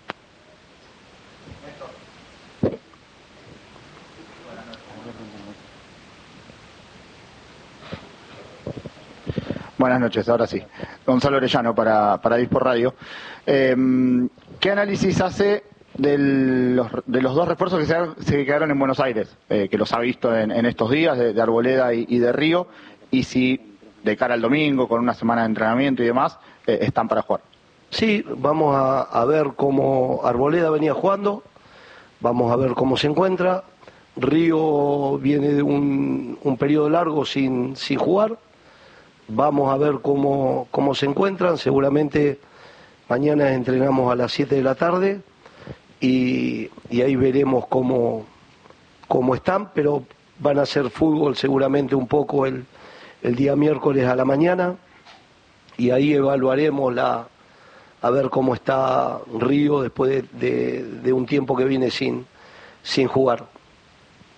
Buenas noches, ahora sí. Gonzalo Orellano para, para Dispor Radio. Eh, ¿Qué análisis hace de los, de los dos refuerzos que se, se quedaron en Buenos Aires, eh, que los ha visto en, en estos días, de, de Arboleda y, y de Río, y si de cara al domingo, con una semana de entrenamiento y demás, eh, están para jugar?
Sí, vamos a, a ver cómo Arboleda venía jugando, vamos a ver cómo se encuentra. Río viene de un, un periodo largo sin, sin jugar, vamos a ver cómo, cómo se encuentran. Seguramente mañana entrenamos a las siete de la tarde, Y, y ahí veremos cómo, cómo están, pero van a hacer fútbol seguramente un poco el, el día miércoles a la mañana, y ahí evaluaremos la, a ver cómo está Río después de, de, de un tiempo que viene sin, sin jugar.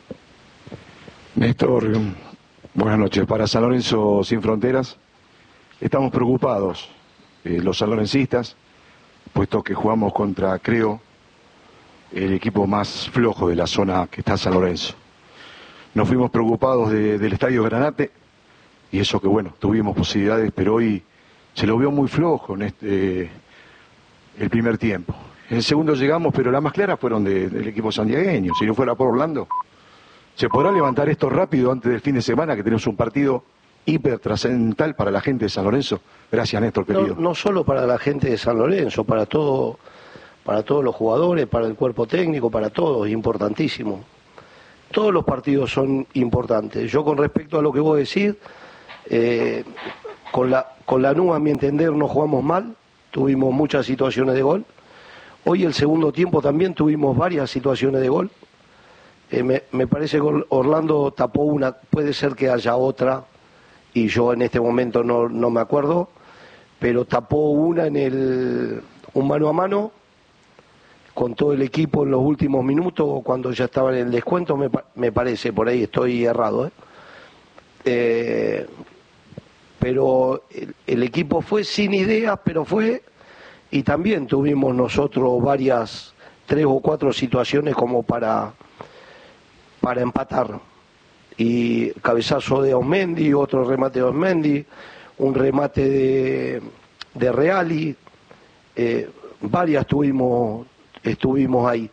Néstor, buenas noches. Para San Lorenzo Sin Fronteras, estamos preocupados, eh, los sanlorencistas, puesto que jugamos contra, creo, el equipo más flojo de la zona que está San Lorenzo. Nos fuimos preocupados de, del Estadio Granate, y eso que bueno, tuvimos posibilidades, pero hoy se lo vio muy flojo en este el primer tiempo. En el segundo llegamos, pero las más claras fueron de, del equipo santiagueño. Si no fuera por Orlando, ¿se podrá levantar esto rápido antes del fin de semana, que tenemos un partido hiper trascendental para la gente de San Lorenzo? Gracias, Néstor, querido.
No, no solo para la gente de San Lorenzo, para todo, para todos los jugadores, para el cuerpo técnico, para todos, importantísimo. Todos los partidos son importantes. Yo, con respecto a lo que vos decís, eh, con la con la N U, a mi entender, no jugamos mal, tuvimos muchas situaciones de gol. Hoy, el segundo tiempo, también tuvimos varias situaciones de gol. Eh, me, me parece que Orlando tapó una, puede ser que haya otra, y yo en este momento no, no me acuerdo, pero tapó una en el un mano a mano con todo el equipo en los últimos minutos, cuando ya estaba en el descuento, me, me parece, por ahí estoy errado. ¿eh? Eh, pero el, el equipo fue sin ideas, pero fue, y también tuvimos nosotros varias, tres o cuatro situaciones como para, para empatar. Y cabezazo de Osmendi, otro remate de Osmendi, un remate de, de Reali, eh, varias tuvimos, estuvimos ahí.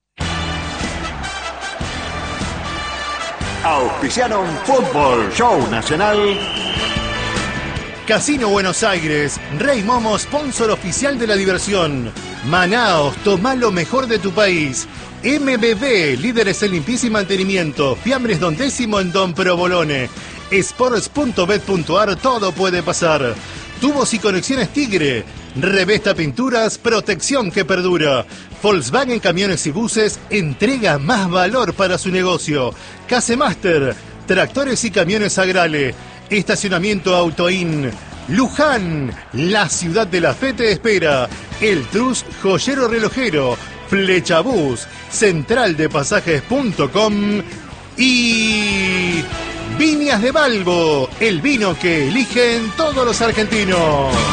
Auspiciaron Fútbol Show Nacional.
Casino Buenos Aires, Rey Momo, sponsor oficial de la diversión. Manaos, toma lo mejor de tu país. M B B, líderes en limpieza y mantenimiento. Fiambres Don Décimo en Don Provolone. Sports punto bet punto ar, todo puede pasar. Tubos y conexiones Tigre. Revesta Pinturas, protección que perdura. Volkswagen Camiones y Buses, entrega más valor para su negocio. Casemaster, tractores y camiones Agrale. Estacionamiento Autoin. Luján, la ciudad de la fe te espera. El Trus, joyero relojero. Flechabús, central de pasajes punto com y Viñas de Balbo, el vino que eligen todos los argentinos.